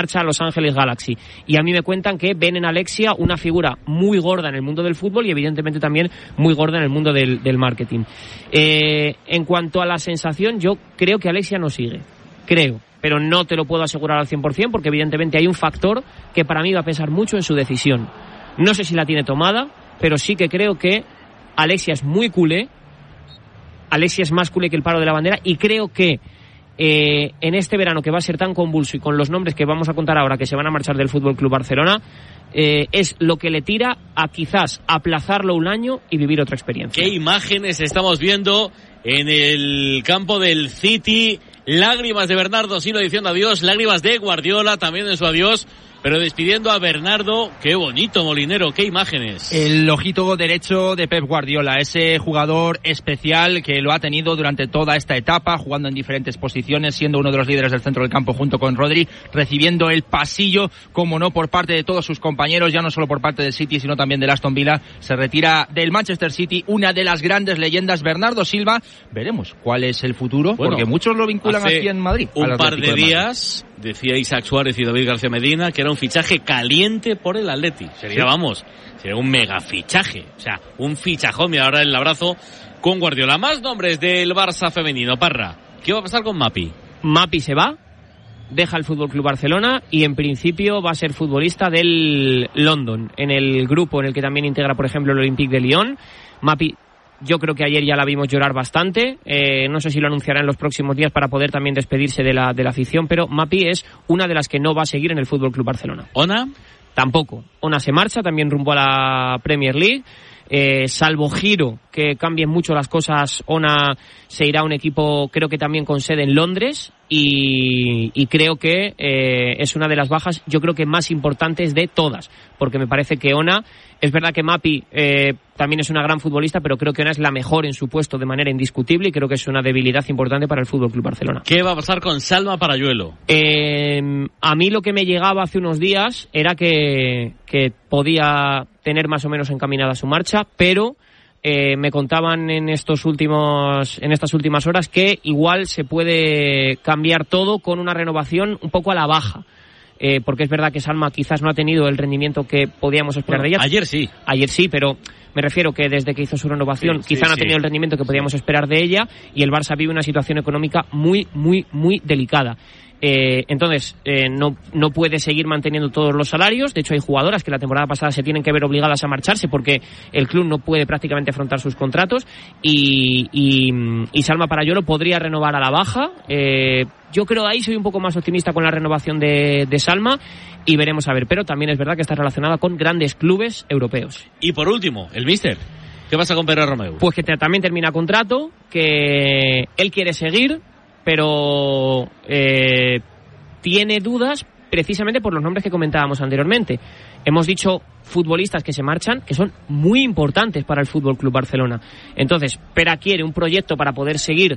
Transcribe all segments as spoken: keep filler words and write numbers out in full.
a Los Ángeles Galaxy. Y a mí me cuentan que ven en Alexia una figura muy gorda en el mundo del fútbol y evidentemente también muy gorda en el mundo del, del marketing. Eh, en cuanto a la sensación, yo creo que Alexia no sigue. Creo. Pero no te lo puedo asegurar al cien por ciento porque evidentemente hay un factor que para mí va a pesar mucho en su decisión. No sé si la tiene tomada, pero sí que creo que Alexia es muy culé. Alexia es más culé que el paro de la bandera y creo que eh, en este verano que va a ser tan convulso y con los nombres que vamos a contar ahora que se van a marchar del Fútbol Club Barcelona, eh, es lo que le tira a quizás aplazarlo un año y vivir otra experiencia. ¿Qué imágenes estamos viendo en el campo del City? Lágrimas de Bernardo Silva diciendo adiós, lágrimas de Guardiola también en su adiós, pero despidiendo a Bernardo. Qué bonito, Molinero, qué imágenes. El ojito derecho de Pep Guardiola, ese jugador especial que lo ha tenido durante toda esta etapa, jugando en diferentes posiciones, siendo uno de los líderes del centro del campo junto con Rodri, recibiendo el pasillo, como no, por parte de todos sus compañeros, ya no solo por parte del City, sino también del Aston Villa. Se retira del Manchester City, una de las grandes leyendas, Bernardo Silva. Veremos cuál es el futuro, bueno, porque muchos lo vinculan aquí en Madrid. Un par de días, decía Isaac Suárez y David García Medina, que era un fichaje caliente por el Atleti. Sería, sí, vamos, sería un mega fichaje. O sea, un fichajón. Y ahora el abrazo con Guardiola. Más nombres del Barça femenino. Parra, ¿qué va a pasar con Mapi? Mapi se va, deja el Fútbol Club Barcelona y en principio va a ser futbolista del London, en el grupo en el que también integra, por ejemplo, el Olympique de Lyon. Mapi, yo creo que ayer ya la vimos llorar bastante, eh, no sé si lo anunciará en los próximos días para poder también despedirse de la, de la afición, pero Mapi es una de las que no va a seguir en el Fútbol Club Barcelona. ¿Ona? Tampoco. Ona se marcha también rumbo a la Premier League. Eh, salvo giro que cambien mucho las cosas, Ona se irá a un equipo, creo que también con sede en Londres, y, y creo que eh, es una de las bajas, yo creo que más importantes de todas, porque me parece que Ona, es verdad que Mapi eh, también es una gran futbolista, pero creo que Ona es la mejor en su puesto de manera indiscutible y creo que es una debilidad importante para el F C Barcelona. ¿Qué va a pasar con Salma Parayuelo? Eh, a mí lo que me llegaba hace unos días era que, que podía tener más o menos encaminada su marcha, pero eh, me contaban en estos últimos en estas últimas horas que igual se puede cambiar todo con una renovación un poco a la baja. Eh, porque es verdad que Salma quizás no ha tenido el rendimiento que podíamos esperar bueno, de ella. Ayer sí. Ayer sí, pero me refiero que desde que hizo su renovación sí, quizá sí, no ha tenido sí. el rendimiento que podíamos esperar de ella y el Barça vive una situación económica muy, muy, muy delicada. Eh, entonces, eh, no, no puede seguir manteniendo todos los salarios. De hecho, hay jugadoras que la temporada pasada se tienen que ver obligadas a marcharse porque el club no puede prácticamente afrontar sus contratos y, y, y Salma Parayuelo podría renovar a la baja. Eh, yo creo ahí soy un poco más optimista con la renovación de, de Salma y veremos a ver. Pero también es verdad que está relacionada con grandes clubes europeos. Y por último, el míster. ¿Qué pasa con Pere Romeu? Pues que te, también termina contrato, que él quiere seguir, pero eh, tiene dudas precisamente por los nombres que comentábamos anteriormente. Hemos dicho futbolistas que se marchan que son muy importantes para el F C Barcelona. Entonces, Pera quiere un proyecto para poder seguir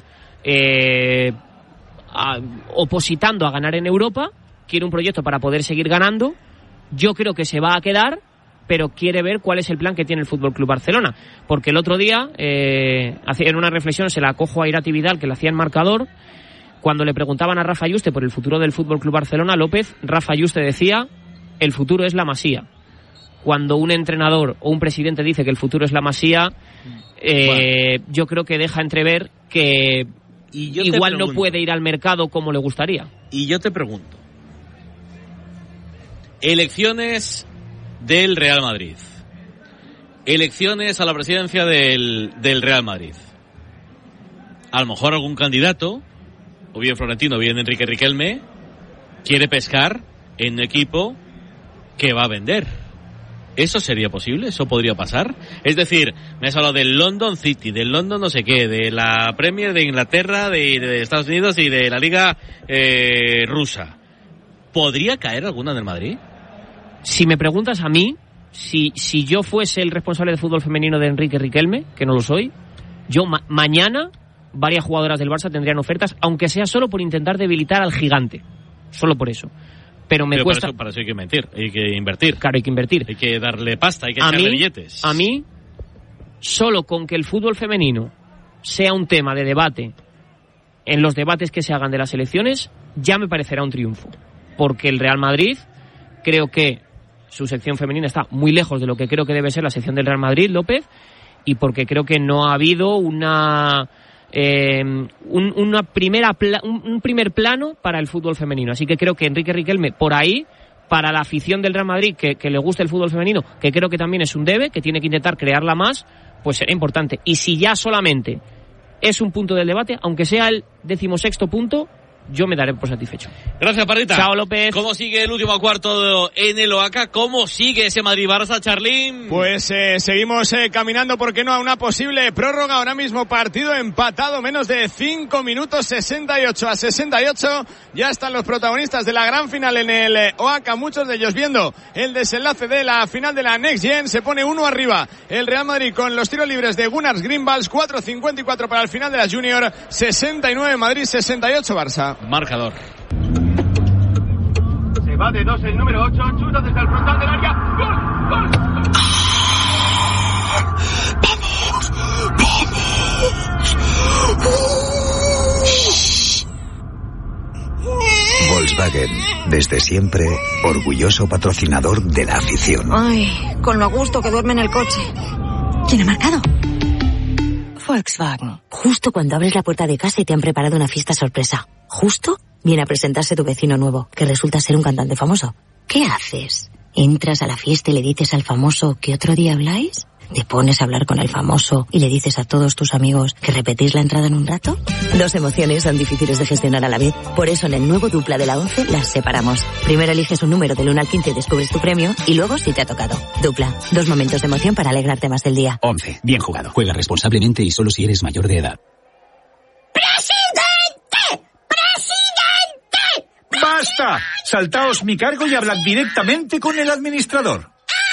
eh, a, opositando a ganar en Europa, quiere un proyecto para poder seguir ganando. Yo creo que se va a quedar, pero quiere ver cuál es el plan que tiene el F C Barcelona. Porque el otro día, eh, en una reflexión, se la cojo a Irati Vidal, que le hacía en marcador. Cuando le preguntaban a Rafa Yuste por el futuro del F C Barcelona, López, Rafa Yuste decía, el futuro es la Masía. Cuando un entrenador o un presidente dice que el futuro es la Masía, eh, bueno. yo creo que deja entrever que y yo igual no puede ir al mercado como le gustaría. Y yo te pregunto, elecciones del Real Madrid, elecciones a la presidencia del, del Real Madrid, a lo mejor algún candidato, o bien Florentino o bien Enrique Riquelme, quiere pescar en un equipo que va a vender. ¿Eso sería posible? ¿Eso podría pasar? Es decir, me has hablado del London City, del London no sé qué, de la Premier de Inglaterra, de, de Estados Unidos y de la Liga eh, rusa. ¿Podría caer alguna del Madrid? Si me preguntas a mí, si, si yo fuese el responsable de fútbol femenino de Enrique Riquelme, que no lo soy, yo ma- mañana varias jugadoras del Barça tendrían ofertas, aunque sea solo por intentar debilitar al gigante. Solo por eso. Pero me Pero cuesta... Para eso, para eso hay que invertir, hay que invertir. Claro, hay que invertir. Hay que darle pasta, hay que a echarle mí, billetes. A mí, solo con que el fútbol femenino sea un tema de debate en los debates que se hagan de las elecciones, ya me parecerá un triunfo. porque el Real Madrid, creo que su sección femenina está muy lejos de lo que creo que debe ser la sección del Real Madrid, López, y porque creo que no ha habido una eh, un, una primera pla, un, un primer plano para el fútbol femenino. Así que creo que Enrique Riquelme, por ahí, para la afición del Real Madrid, que, que le guste el fútbol femenino, que creo que también es un debe, que tiene que intentar crearla más, pues será importante. Y si ya solamente es un punto del debate, aunque sea el decimosexto punto, yo me daré por satisfecho. Gracias, Parrita. Chao, López. ¿Cómo sigue el último cuarto en el Oaca? ¿Cómo sigue ese Madrid-Barça, Charlín? Pues eh, seguimos eh, caminando, ¿por qué no?, a una posible prórroga. Ahora mismo partido empatado, menos de cinco minutos, sesenta y ocho a sesenta y ocho. Ya están los protagonistas de la gran final en el eh, Oaca, muchos de ellos viendo el desenlace de la final de la Next Gen. Se pone uno arriba el Real Madrid con los tiros libres de Gunnars Greenwald, cuatro cincuenta y cuatro para el final de la Junior, sesenta y nueve Madrid, sesenta y ocho Barça. Marcador. Se va de dos el número ocho, chuta desde el frontal del área. ¡Gol! ¡Gol! ¡Vamos! ¡Vamos! Volkswagen, desde siempre, orgulloso patrocinador de la afición. Ay, con lo a gusto que duerme en el coche. ¿Quién ha marcado? Volkswagen. Justo cuando abres la puerta de casa y te han preparado una fiesta sorpresa. Justo viene a presentarse tu vecino nuevo, que resulta ser un cantante famoso. ¿Qué haces? ¿Entras a la fiesta y le dices al famoso que otro día habláis? ¿Te pones a hablar con el famoso y le dices a todos tus amigos que repetís la entrada en un rato? Dos emociones son difíciles de gestionar a la vez. Por eso en el nuevo Dupla de la once las separamos. Primero eliges un número del uno al quince y descubres tu premio, y luego si te ha tocado. Dupla. Dos momentos de emoción para alegrarte más del día. once. Bien jugado. Juega responsablemente y solo si eres mayor de edad. ¡Presidente! ¡Presidente! ¡Basta! Saltaos mi cargo y hablad directamente con el administrador.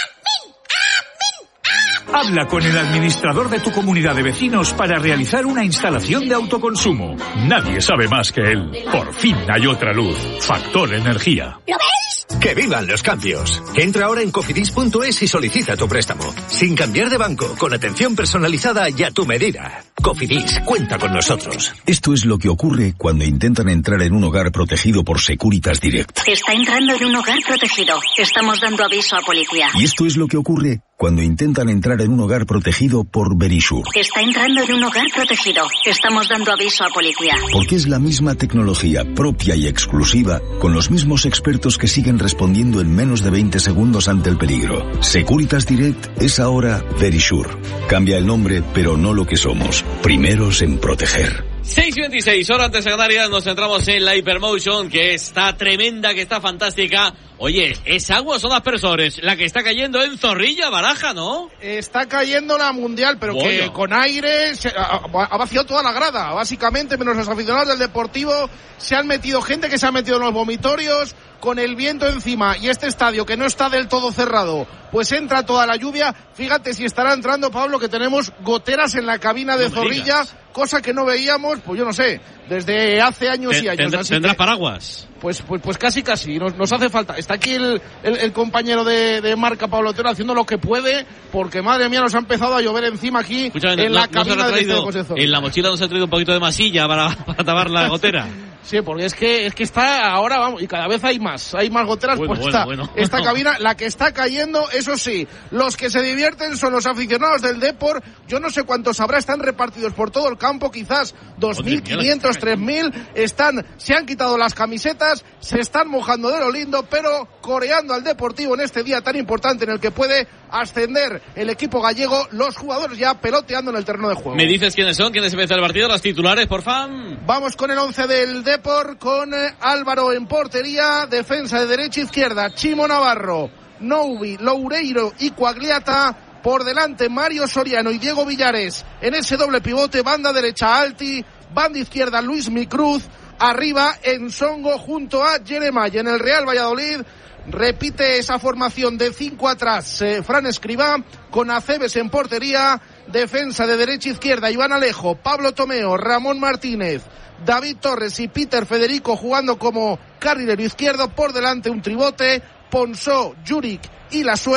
Habla con el administrador de tu comunidad de vecinos para realizar una instalación de autoconsumo. Nadie sabe más que él. Por fin hay otra luz. Factor Energía. ¿Lo veis? ¡Que vivan los cambios! Entra ahora en cofidis punto es y solicita tu préstamo. Sin cambiar de banco, con atención personalizada y a tu medida. Cofidis, cuenta con nosotros. Esto es lo que ocurre cuando intentan entrar en un hogar protegido por Securitas Direct. Está entrando en un hogar protegido. Estamos dando aviso a policía. Y esto es lo que ocurre cuando intentan entrar en un hogar protegido por Verisure. Está entrando en un hogar protegido. Estamos dando aviso a policía. Porque es la misma tecnología propia y exclusiva, con los mismos expertos que siguen respondiendo en menos de veinte segundos ante el peligro. Securitas Direct es ahora Verisure. Cambia el nombre, pero no lo que somos. Primeros en proteger. seis y veintiséis, horas antes de Canarias, nos centramos en la Hypermotion, que está tremenda, que está fantástica. Oye, ¿es agua o son aspersores la que está cayendo en Zorrilla, Baraja, no? Está cayendo la Mundial, pero bueno, que con aire se, ha, ha vaciado toda la grada, básicamente, menos los aficionados del Deportivo. Se han metido gente que se ha metido en los vomitorios, con el viento encima, y este estadio que no está del todo cerrado, pues entra toda la lluvia. Fíjate si estará entrando, Pablo, que tenemos goteras en la cabina de no Zorrilla, cosa que no veíamos, pues yo no sé, desde hace años Ten, y años. Tendrás, ¿tendrás paraguas? Pues, pues, pues casi casi, nos, nos hace falta. Está aquí el, el, el compañero de, de marca, Pablo Otero, haciendo lo que puede, porque madre mía, nos ha empezado a llover encima aquí. Escúchame, en no, la no cabina de traído, de Zorrilla. En la mochila nos ha traído un poquito de masilla para, para tapar la gotera. Sí, porque es que es que está ahora, vamos, y cada vez hay más, hay más goteras, bueno, pues bueno, está, bueno. Esta cabina, la que está cayendo, eso sí, los que se divierten son los aficionados del Depor. Yo no sé cuántos habrá, están repartidos por todo el campo, quizás dos mil quinientos, tres mil, están, se han quitado las camisetas, se están mojando de lo lindo, pero coreando al Deportivo en este día tan importante en el que puede ascender el equipo gallego, los jugadores ya peloteando en el terreno de juego. ¿Me dices quiénes son? ¿Quiénes empieza el partido? Las titulares, por fan. Vamos con el once del Depor, con eh, Álvaro en portería, defensa de derecha e izquierda, Chimo Navarro, Noubi, Loureiro y Quagliata. Por delante Mario Soriano y Diego Villares en ese doble pivote, banda derecha Alti, banda izquierda Luis Micruz, arriba Ensongo junto a Jeremay. En el Real Valladolid repite esa formación de cinco atrás, eh, Fran Escribá, con Aceves en portería, defensa de derecha e izquierda Iván Alejo, Pablo Tomeo, Ramón Martínez, David Torres y Peter Federico jugando como carrilero izquierdo. Por delante un tribote, Ponsó, Juric y Lasuer.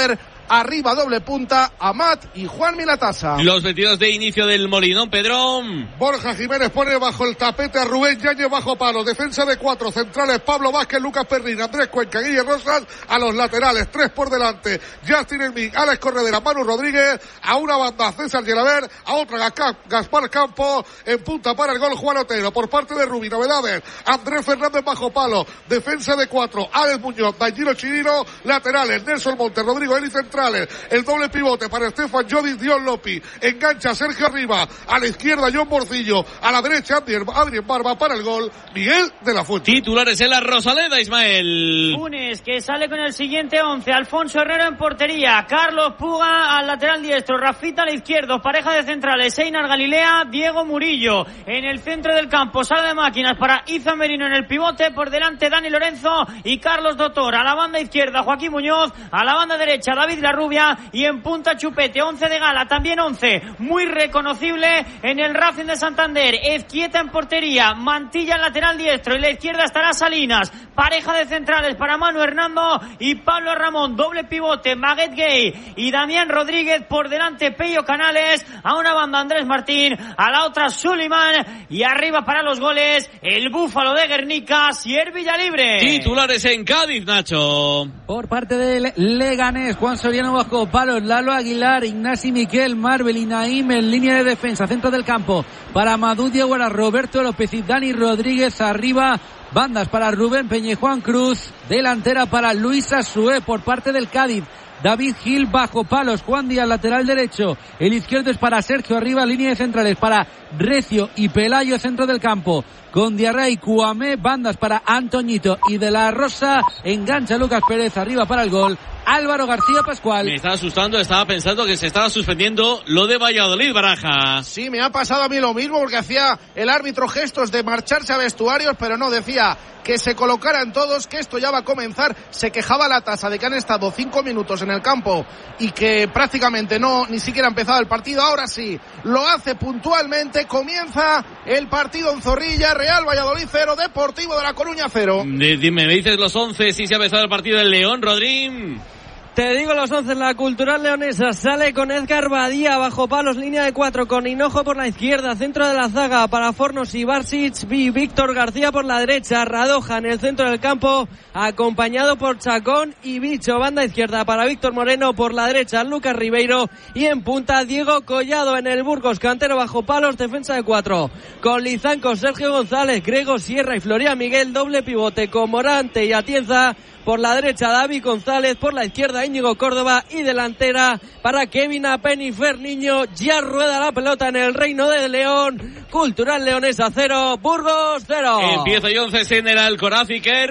arriba doble punta, Amat y Juan Milatasa. Los veintidós de inicio del Molinón, Pedrón. Borja Jiménez pone bajo el tapete a Rubén Yáñez bajo palo, defensa de cuatro, centrales Pablo Vázquez, Lucas Perrín, Andrés Cuenca, Guille Rosas, a los laterales, tres por delante, Justin Elming, Alex Corredera, Manu Rodríguez, a una banda César Gelabert, a otra Gaspar Campo, en punta para el gol Juan Otero, por parte de Rubí, novedades, Andrés Fernández bajo palo, defensa de cuatro, Alex Muñoz, Danilo Chirino, laterales, Nelson Monte, Rodrigo Eli centrales, el doble pivote para Estefan Jodis, Dion Lopi, engancha Sergio Arriba, a la izquierda John Borcillo, a la derecha Adrien Barba, para el gol Miguel de la Fuente. Titulares en la Rosaleda, Ismael. Funes, que sale con el siguiente once, Alfonso Herrero en portería, Carlos Puga al lateral diestro, Rafita al izquierdo, pareja de centrales, Einar Galilea, Diego Murillo, en el centro del campo, sala de máquinas para Izan Merino en el pivote, por delante Dani Lorenzo y Carlos Doctor, a la banda izquierda Joaquín Muñoz, a la banda derecha David Larrubia y en punta Chupete, once de gala, también once, muy reconocible en el Racing de Santander, Ezquieta en portería, Mantilla en lateral diestro, y la izquierda estará Salinas, pareja de centrales para Manu Hernando y Pablo Ramón, doble pivote, Maguet Gay y Damián Rodríguez, por delante Peyo Canales, a una banda Andrés Martín, a la otra Suleiman, y arriba para los goles el Búfalo de Guernica, Sier Villalibre. Titulares en Cádiz, Nacho. Por parte del Leganés, Juan Soriano bajo palos, Lalo Aguilar, Ignasi Miquel, Marvel y Naim en línea de defensa, centro del campo para Madú Diaguara, Roberto López y Dani Rodríguez, arriba bandas para Rubén Peñejuan Cruz, delantera para Luis Assué. Por parte del Cádiz, David Gil bajo palos, Juan Díaz lateral derecho, el izquierdo es para Sergio Arriba, línea de centrales para Recio y Pelayo, centro del campo con Diarra y Cuamé, bandas para Antoñito y De la Rosa, engancha Lucas Pérez, arriba para el gol Álvaro García Pascual. Me estaba asustando, estaba pensando que se estaba suspendiendo lo de Valladolid, Baraja. Sí, me ha pasado a mí lo mismo, porque hacía el árbitro gestos de marcharse a vestuarios, pero no, decía que se colocaran todos, que esto ya va a comenzar. Se quejaba la tasa de que han estado cinco minutos en el campo y que prácticamente no, ni siquiera ha empezado el partido. Ahora sí, lo hace puntualmente, comienza el partido en Zorrilla, Real Valladolid cero, Deportivo de La Coruña cero. Dime, me dices los once, si se ha empezado el partido del León, Rodrín. Te digo los once, la Cultural Leonesa sale con Edgar Badía bajo palos, línea de cuatro, con Hinojo por la izquierda, centro de la zaga para Fornos y Barsic, Víctor García por la derecha, Radoja en el centro del campo, acompañado por Chacón y Bicho, banda izquierda para Víctor Moreno, por la derecha Lucas Ribeiro y en punta Diego Collado en el Burgos, cantero bajo palos, defensa de cuatro, con Lizanco, Sergio González, Grego Sierra y Florian Miguel, doble pivote con Morante y Atienza. Por la derecha David González, por la izquierda Íñigo Córdoba y delantera para Kevin Apenifer Niño. Ya rueda la pelota en el Reino de León. Cultural Leonesa cero, Burgos cero. Empieza y once en el Alcoraz,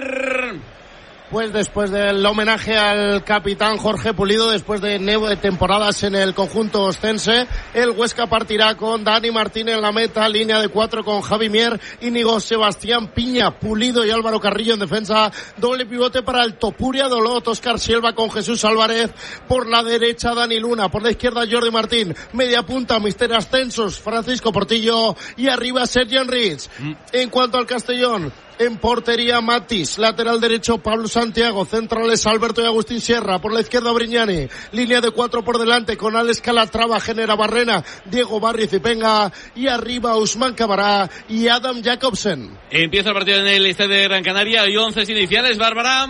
Iker. Pues después del homenaje al capitán Jorge Pulido, después de nueve temporadas en el conjunto ostense, el Huesca partirá con Dani Martín en la meta, línea de cuatro con Javi Mier, Íñigo Sebastián Piña, Pulido y Álvaro Carrillo en defensa, doble pivote para el Topuria Dolot, Óscar Silva con Jesús Álvarez, por la derecha Dani Luna, por la izquierda Jordi Martín, media punta Mister Ascensos, Francisco Portillo y arriba Sergi Enrich. Mm. En cuanto al Castellón, en portería Matis, lateral derecho Pablo Santiago, centrales Alberto y Agustín Sierra, por la izquierda Brignani, línea de cuatro por delante con Alex Calatrava, Genera Barrena, Diego Barrio Cipenga y arriba Usman Cabará y Adam Jacobsen. Empieza el partido en el estadio de Gran Canaria y once iniciales, Bárbara.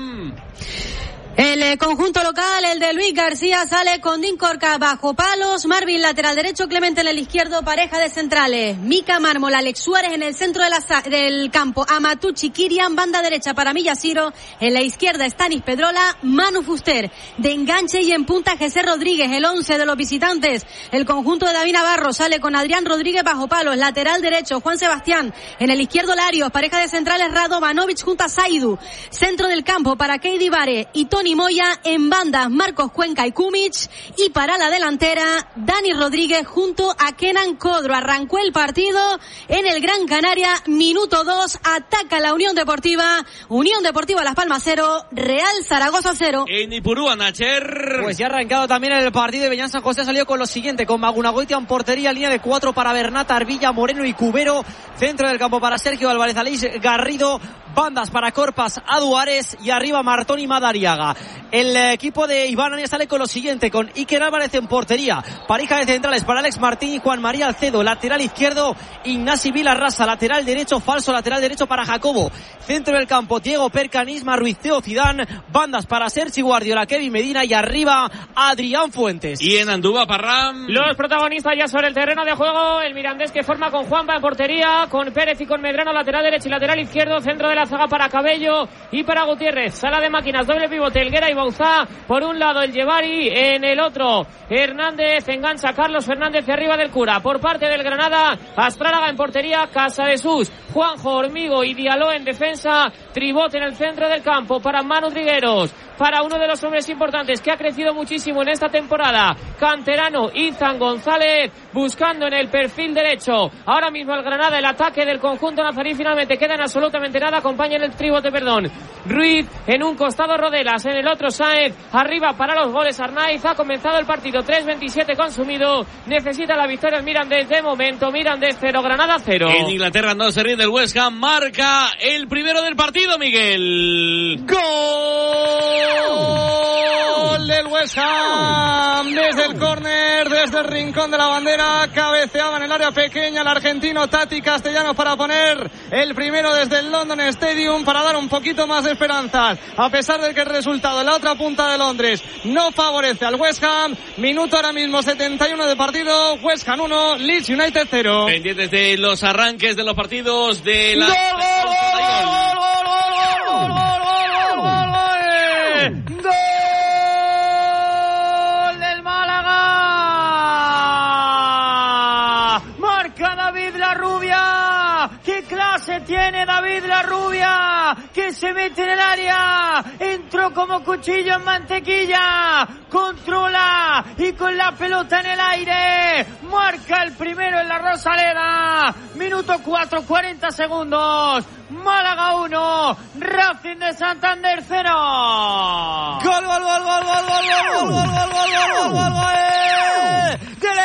El eh, conjunto local, el de Luis García, sale con Dincorca bajo palos, Marvin lateral derecho, Clemente en el izquierdo, pareja de centrales, Mica Mármol, Alex Suárez en el centro de la, del campo, Amatucci, Kirian, banda derecha para Millasiro, en la izquierda Stanis Pedrola, Manu Fuster, de enganche y en punta José Rodríguez, el once de los visitantes. El conjunto de David Navarro sale con Adrián Rodríguez bajo palos, lateral derecho Juan Sebastián, en el izquierdo Larios, pareja de centrales Radovanovic junto a Saidu, centro del campo para Keidi Vare y Tony Moya, en bandas Marcos Cuenca y Kumic, y para la delantera Dani Rodríguez junto a Kenan Codro. Arrancó el partido en el Gran Canaria, minuto dos, ataca la Unión Deportiva, Unión Deportiva Las Palmas cero, Real Zaragoza cero. En Ipurúa, Nacher. Pues ya ha arrancado también el partido de Beñán San José, ha salido con lo siguiente, con Magunagoitia en portería, línea de cuatro para Bernat, Arvilla, Moreno y Cubero, centro del campo para Sergio Álvarez, Aleix Garrido, bandas para Corpas, Aduares y arriba Martón y Madariaga. El equipo de Iván Ania sale con lo siguiente, con Iker Álvarez en portería, pareja de centrales para Alex Martín y Juan María Alcedo, lateral izquierdo Ignasi Vilarrasa, lateral derecho, falso lateral derecho para Jacobo, centro del campo Diego Percan, Isma Ruiz, Teo Zidane, bandas para Sergi Guardiola, Kevin Medina y arriba Adrián Fuentes. Y en Andúba, Parram, los protagonistas ya sobre el terreno de juego, el Mirandés que forma con Juanpa en portería, con Pérez y con Medrano lateral derecho y lateral izquierdo, centro de la zaga para Cabello y para Gutiérrez, sala de máquinas, doble pivote, Helguera y Bauzá, por un lado el Llevari, en el otro Hernández, engancha Carlos Fernández arriba del Cura, por parte del Granada, Astrálaga en portería, Casadesús, Juanjo, Hormigo y Dialó en defensa, Tribot en el centro del campo para Manu Trigueros, para uno de los hombres importantes que ha crecido muchísimo en esta temporada, canterano Izan González, buscando en el perfil derecho, ahora mismo el Granada, el ataque del conjunto nazarí finalmente queda en absolutamente nada, acompaña en el tribote, perdón, Ruiz, en un costado Rodelas, en el otro Sáenz, arriba para los goles Arnaiz, ha comenzado el partido, tres veintisiete consumido, necesita la victoria el Mirandés, de momento Mirandés cero, Granada cero. En Inglaterra no se rinde el West Ham, marca el primero del partido, Miguel. ¡Gol del West Ham! Desde el córner, desde el rincón de la bandera, cabeceaba en el área pequeña el argentino Tati Castellanos para poner el primero desde el London Stadium, para dar un poquito más de esperanzas, a pesar de que el resultado en la otra punta de Londres no favorece al West Ham. Minuto ahora mismo setenta y uno de partido, West Ham uno, Leeds United cero. Pendientes de los arranques de los partidos de la... ¡Gol, gol, gol, gol, gol, gol, ¡Gol del Málaga! ¡Marca David La Rubia! ¡Qué clase tiene David La Rubia! ¡Que se mete en el área! Entró como cuchillo en mantequilla. Controla y con la pelota en el aire marca el primero en la Rosaleda. Minuto cuatro, cuarenta segundos. Málaga uno, Racing de Santander cero. Gol, gol, gol, gol, gol, gol, gol, gol, gol, gol, gol, gol, gol, gol, de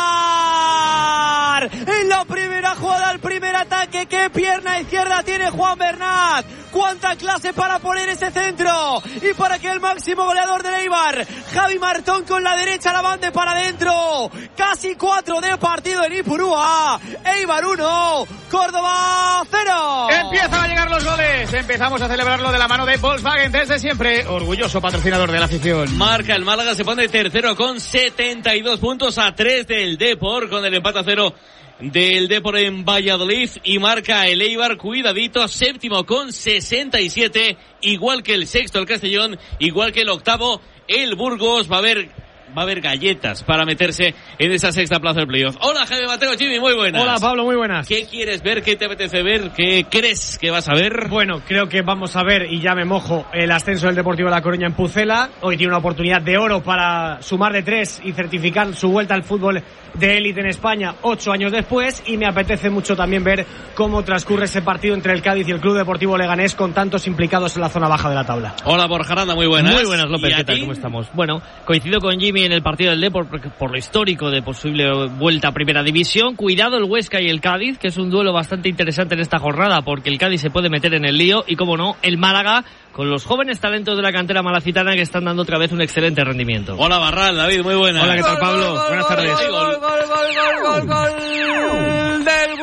Leibar. En la primera jugada, el primer ataque, qué pierna izquierda tiene Juan Bernat. Cuánta clase para poner ese centro y para que el máximo goleador de Eibar, Javi Martón, con la derecha la bande para adentro. Casi cuatro de partido en Ipurúa. Eibar uno, Córdoba cero. Empiezan a llegar los goles. Empezamos a celebrarlo de la mano de Volkswagen desde siempre. Orgulloso patrocinador de la afición. Marca el Málaga, se pone tercero con setenta y dos puntos, a tres del Depor, con el empate a cero del Depor en Valladolid, y marca el Eibar, cuidadito, séptimo con sesenta y siete, igual que el sexto el Castellón, igual que el octavo el Burgos. Va a haber va a haber galletas para meterse en esa sexta plaza del playoff. Hola Jaime Mateo, Jimmy, muy buenas. Hola Pablo, muy buenas. ¿Qué quieres ver? ¿Qué te apetece ver? ¿Qué crees que vas a ver? Bueno, creo que vamos a ver, y ya me mojo, el ascenso del Deportivo de La Coruña en Pucela. Hoy tiene una oportunidad de oro para sumar de tres y certificar su vuelta al fútbol de élite en España ocho años después, y me apetece mucho también ver cómo transcurre ese partido entre el Cádiz y el Club Deportivo Leganés, con tantos implicados en la zona baja de la tabla. Hola Borja Aranda, muy buenas. Muy buenas, López, ¿qué tal? ti? ¿Cómo estamos? Bueno, coincido con Jimmy en el partido del Depor por, por lo histórico de posible vuelta a Primera División. Cuidado el Huesca y el Cádiz, que es un duelo bastante interesante en esta jornada, porque el Cádiz se puede meter en el lío, y como no, el Málaga, con los jóvenes talentos de la cantera malacitana que están dando otra vez un excelente rendimiento. Hola Barral, David, muy buenas. Hola, ¿qué tal, Pablo? Gol, gol, buenas gol, tardes. Gol, gol, gol, gol, gol, gol del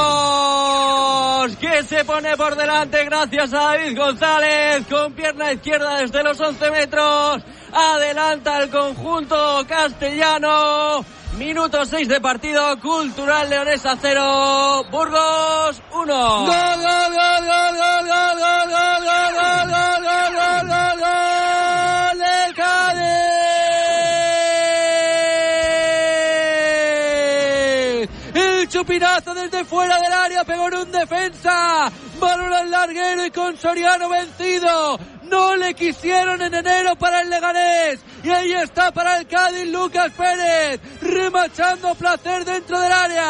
Burgos, que se pone por delante gracias a David González, con pierna izquierda desde los once metros. Adelanta el conjunto castellano. Minuto seis de partido. Cultural Leonesa cero, Burgos uno. Gol, gol, gol, gol, gol, gol, gol, gol, gol, gol, gol, gol, gol, gol, gol del Cádiz. El chupinazo desde fuera del área, pegó en un defensa. Balón al larguero y con Soriano vencido. No le quisieron en enero para el Leganés. Y ahí está para el Cádiz Lucas Pérez, remachando placer dentro del área.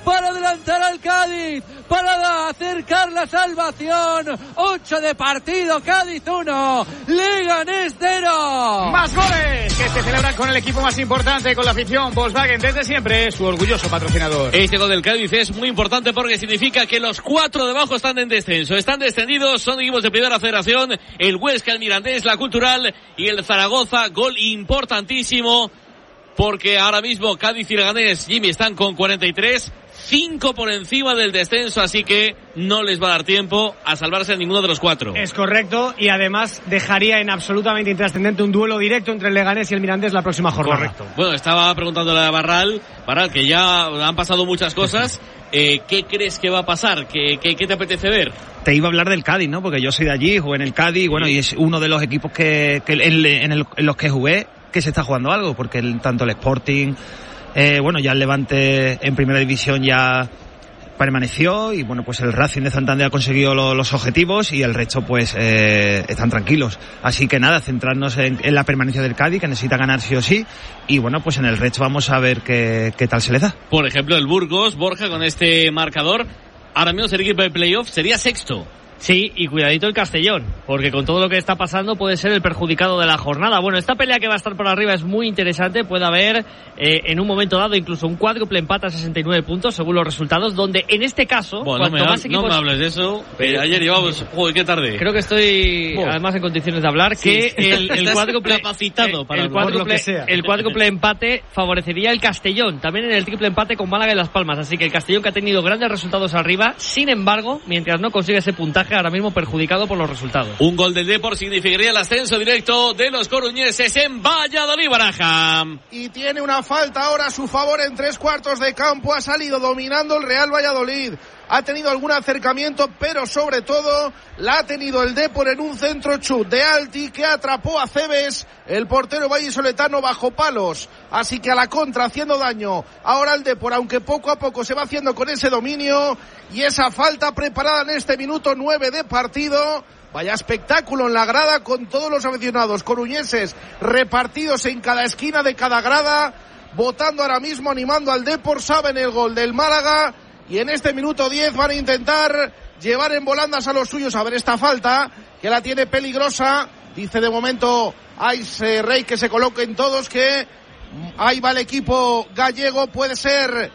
para adelantar al Cádiz, para acercar la salvación. ocho de partido, Cádiz uno, Leganés cero. Más goles que se celebran con el equipo más importante, con la afición. Volkswagen, desde siempre, su orgulloso patrocinador. Este gol del Cádiz es muy importante porque significa que los cuatro de abajo están en descenso. Están descendidos, son equipos de primera federación. El Huesca, el Mirandés, la Cultural y el Zaragoza. Gol importantísimo porque ahora mismo Cádiz y Leganés, Jimmy, están con cuarenta y tres, cinco por encima del descenso, así que no les va a dar tiempo a salvarse a ninguno de los cuatro. Es correcto, y además dejaría en absolutamente intrascendente un duelo directo entre el Leganés y el Mirandés la próxima jornada. Correcto. Bueno, estaba preguntándole a Barral, Barral, que ya han pasado muchas cosas. Eh, ¿Qué crees que va a pasar? ¿Qué, qué, qué te apetece ver? Te iba a hablar del Cádiz, ¿no? Porque yo soy de allí, jugué en el Cádiz, bueno, y es uno de los equipos que, que en, en, el, en los que jugué que se está jugando algo, porque el, tanto el Sporting, eh, bueno, ya el Levante en primera división ya permaneció, y bueno, pues el Racing de Santander ha conseguido lo, los objetivos, y el resto pues eh, están tranquilos. Así que nada, centrarnos en, en la permanencia del Cádiz, que necesita ganar sí o sí, y bueno, pues en el resto vamos a ver qué, qué tal se le da. Por ejemplo, el Burgos, Borja, con este marcador, ahora mismo el equipo de playoff sería sexto. Sí, y cuidadito el Castellón, porque con todo lo que está pasando puede ser el perjudicado de la jornada. Bueno, esta pelea que va a estar por arriba es muy interesante. Puede haber eh, en un momento dado incluso un cuádruple empate a sesenta y nueve puntos según los resultados, donde en este caso, bueno, cuanto no me, más equipos... No me hables de eso, pero ayer llevamos... Joder, qué tarde. Creo que estoy oh. además en condiciones de hablar, sí, que el, el cuádruple... capacitado para el cuádruple, el cuádruple empate favorecería el Castellón, también en el triple empate con Málaga y Las Palmas. Así que el Castellón, que ha tenido grandes resultados arriba, sin embargo, mientras no consigue ese puntaje, ahora mismo perjudicado por los resultados. Un gol del Depor significaría el ascenso directo de los coruñeses en Valladolid, Baraja. Y tiene una falta ahora a su favor en tres cuartos de campo. Ha salido dominando el Real Valladolid. Ha tenido algún acercamiento, pero sobre todo la ha tenido el Depor en un centro chut de Alti que atrapó a Cebes, el portero vallisoletano, bajo palos. Así que a la contra, haciendo daño ahora el Depor, aunque poco a poco se va haciendo con ese dominio, y esa falta preparada en este minuto nueve de partido. Vaya espectáculo en la grada, con todos los aficionados coruñeses repartidos en cada esquina de cada grada, votando ahora mismo, animando al Depor. Saben el gol del Málaga, y en este minuto diez van a intentar llevar en volandas a los suyos. A ver esta falta, que la tiene peligrosa. Dice de momento Ice Rey que se coloquen todos, que ahí va el equipo gallego. Puede ser,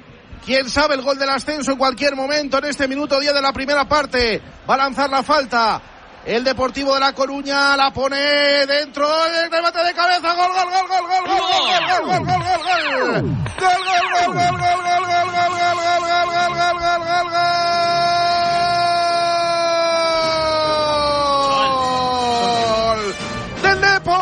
quién sabe, el gol del ascenso en cualquier momento. En este minuto diez de la primera parte va a lanzar la falta el Deportivo de La Coruña, la pone dentro, el remate de cabeza, gol, gol, gol, gol, gol, gol, gol, gol, gol, gol, gol, gol, gol, gol, gol, gol, gol, gol, gol, del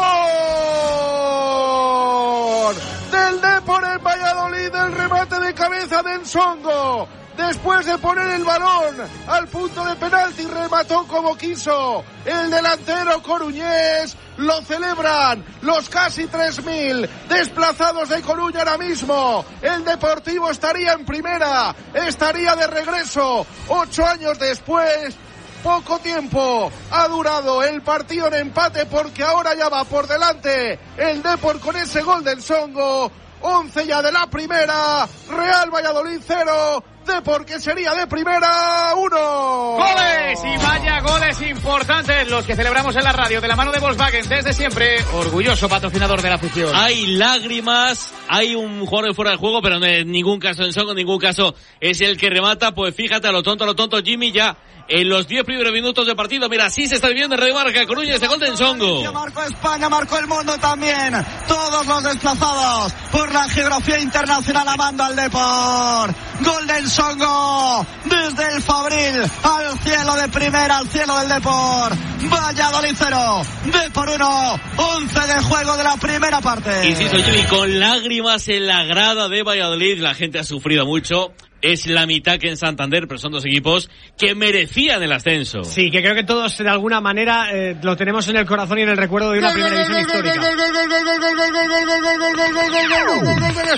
Depor, del Depor en Valladolid, el remate de cabeza de Nsongo. Después de poner el balón al punto de penalti, remató como quiso el delantero coruñés. Lo celebran los casi tres mil desplazados de Coruña ahora mismo. El Deportivo estaría en primera, estaría de regreso ocho años después. Poco tiempo ha durado el partido en empate, porque ahora ya va por delante el Depor con ese gol del Nsongo. once ya de la primera, Real Valladolid cero, Depor, que sería de primera, uno. ¡Goles! Y vaya goles importantes los que celebramos en la radio, de la mano de Volkswagen, desde siempre, orgulloso patrocinador de la afición. Hay lágrimas, hay un jugador fuera de juego, pero en ningún caso en Nsongo, en ningún caso es el que remata. Pues fíjate, a lo tonto, a lo tonto, Jimmy, ya en los diez primeros minutos de partido, mira, así se está viviendo en Radio Marca Coruña este gol de Nsongo. Marcó España, marcó el mundo también. Todos los desplazados por la geografía internacional amando al Depor. Gol de Nsongo desde el Fabril al cielo de primera, al cielo del Depor. Valladolid cero, Depor uno, once de juego de la primera parte. Insisto, Jimmy, con lágrimas en la grada de Valladolid, la gente ha sufrido mucho. Es la mitad que en Santander, pero son dos equipos que merecían el ascenso. Sí, que creo que todos de alguna manera eh, lo tenemos en el corazón y en el recuerdo de una primera división histórica. Gol, gol, gol, gol, gol, gol, gol, gol, gol, gol, gol, gol, gol, gol, gol, gol, gol del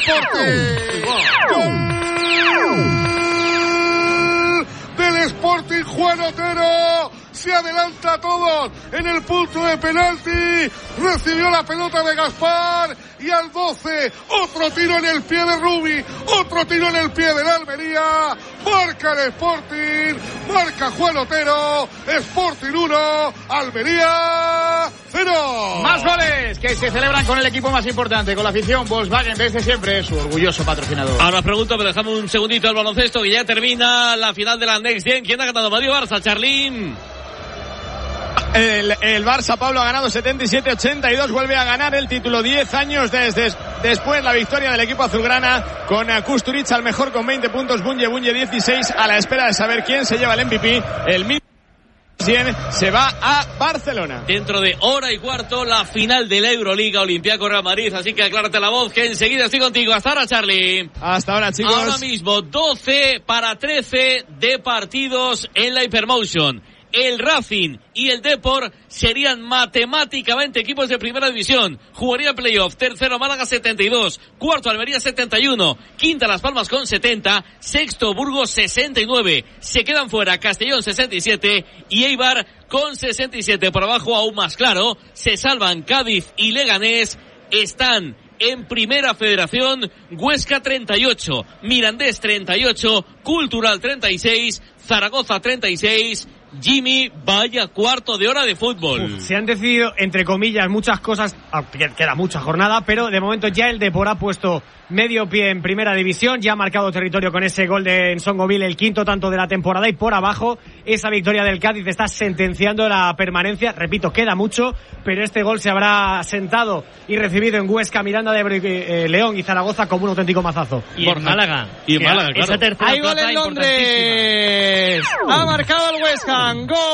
Sporting. Del Sporting, Juan Otero se adelanta a todos en el punto de penalti. recibió la pelota de Gaspar y al doce otro tiro en el pie de Rubi, otro tiro en el pie de la Almería, marca el Sporting, marca Juan Otero, Sporting uno, Almería cero. Más goles que se celebran con el equipo más importante, con la afición Volkswagen desde siempre, su orgulloso patrocinador. Ahora pregunto, pero dejamos un segundito al baloncesto, que ya termina la final de la Next Gen. ¿Quién ha ganado? Madrid Barça, Charlín. El, el Barça, Pablo, ha ganado setenta y siete a ochenta y dos, vuelve a ganar el título diez años desde después la victoria del equipo azulgrana con Kusturica al mejor con veinte puntos, Bunye Bunye dieciséis, a la espera de saber quién se lleva el M V P. El mismo se va a Barcelona. Dentro de hora y cuarto la final de la Euroliga, Olympiacos Real Madrid, así que aclárate la voz que enseguida estoy contigo. Hasta ahora, Charlie. Hasta ahora, chicos. Ahora mismo doce para trece de partidos en la Hypermotion. El Racing y el Depor serían matemáticamente equipos de primera división. Jugaría playoff. Tercero Málaga setenta y dos, cuarto Almería setenta y uno, quinta Las Palmas con setenta, sexto Burgos sesenta y nueve. Se quedan fuera Castellón sesenta y siete y Eibar con sesenta y siete. Por abajo aún más claro, se salvan Cádiz y Leganés. Están en Primera Federación Huesca treinta y ocho, Mirandés treinta y ocho, Cultural treinta y seis, Zaragoza treinta y seis. Jimmy, vaya cuarto de hora de fútbol. Uf, se han decidido, entre comillas, muchas cosas, queda mucha jornada, pero de momento ya el Depor ha puesto medio pie en primera división, ya ha marcado territorio con ese gol de Nsongoville, el quinto tanto de la temporada, y por abajo esa victoria del Cádiz está sentenciando la permanencia. Repito, queda mucho, pero este gol se habrá sentado y recibido en Huesca, Miranda de Ebro, eh, León y Zaragoza como un auténtico mazazo. Y en Málaga. Y en Málaga, claro. Esa tercera Hay gol en Londres. Ha marcado el West Ham.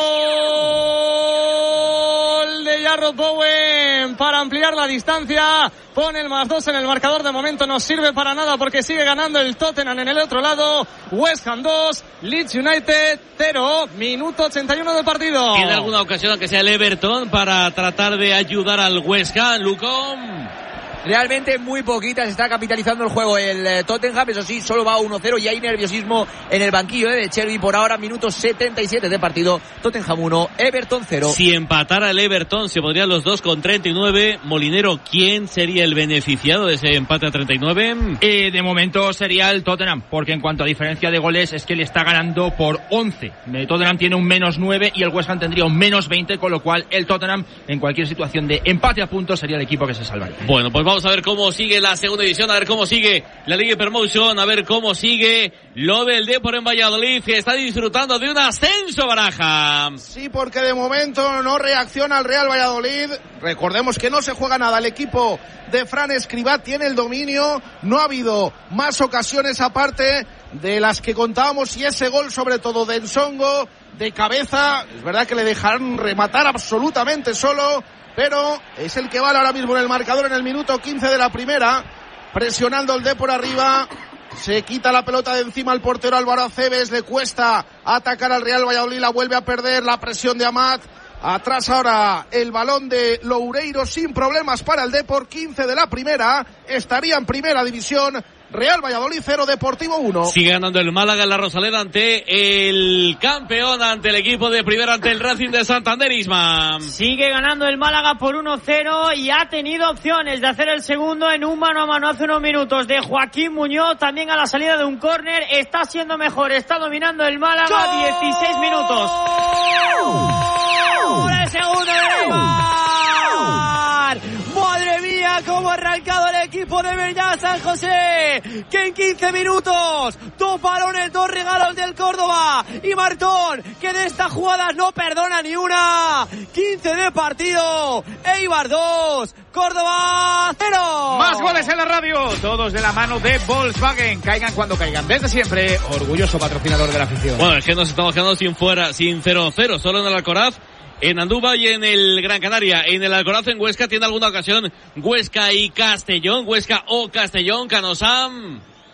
Gol de Jarrod Bowen para ampliar la distancia. Pone el más dos en el marcador. De momento no sirve para nada porque sigue ganando el Tottenham en el otro lado. West Ham dos, Leeds United cero. Minuto ochenta y uno de partido. ¿Tiene alguna ocasión, aunque sea el Everton, para tratar de ayudar al West Ham, Lucón? Realmente muy poquita, se está capitalizando el juego el eh, Tottenham, eso sí, solo va uno cero y hay nerviosismo en el banquillo eh, de Cherby. Por ahora, minuto setenta y siete de partido, Tottenham uno, Everton cero. Si empatara el Everton, se podrían los dos con treinta y nueve. Molinero, ¿quién sería el beneficiado de ese empate a treinta y nueve? Eh, de momento sería el Tottenham, porque en cuanto a diferencia de goles es que le está ganando por once. El Tottenham tiene un menos nueve y el West Ham tendría un menos veinte, con lo cual el Tottenham, en cualquier situación de empate a puntos, sería el equipo que se salvaría. Bueno, pues vamos a ver cómo sigue la segunda división, a ver cómo sigue la Liga Hypermotion, a ver cómo sigue lo del Depor en Valladolid, que está disfrutando de un ascenso, Baraja. Sí, porque de momento no reacciona el Real Valladolid. Recordemos que no se juega nada. El equipo de Fran Escribá tiene el dominio. No ha habido más ocasiones aparte de las que contábamos, y ese gol sobre todo de Nsongo de cabeza, es verdad que le dejarán rematar absolutamente solo, pero es el que vale ahora mismo en el marcador en el minuto quince de la primera, presionando el Depor arriba. Se quita la pelota de encima el portero Álvaro Aceves, le cuesta atacar al Real Valladolid, la vuelve a perder, la presión de Amat. Atrás ahora el balón de Loureiro sin problemas para el Depor. Quince de la primera, estaría en primera división. Real Valladolid cero, Deportivo uno. Sigue ganando el Málaga en la Rosaleda ante el campeón, ante el equipo de primera, ante el Racing de Santander. Isma. Sigue ganando el Málaga por uno cero y ha tenido opciones de hacer el segundo en un mano a mano hace unos minutos de Joaquín Muñoz, también a la salida de un córner. Está siendo mejor, está dominando el Málaga. ¡Gol! dieciséis minutos. ¡Gol! El segundo de Neymar. ¡Madre mía! ¡Cómo ha arrancado el equipo de Beñá San José! Que en quince minutos, dos balones, dos regalos del Córdoba. Y Martón, que de estas jugadas no perdona ni una. quince de partido. Eibar dos, Córdoba cero. Más goles en la radio. Todos de la mano de Volkswagen. Caigan cuando caigan. Desde siempre, orgulloso patrocinador de la afición. Bueno, es que nos estamos quedando sin fuera, sin cero cero. Solo en el Alcoraz, en Andúba y en el Gran Canaria. En el Alcoraz, en Huesca, tiene alguna ocasión Huesca y Castellón. Huesca o Castellón, Canosam.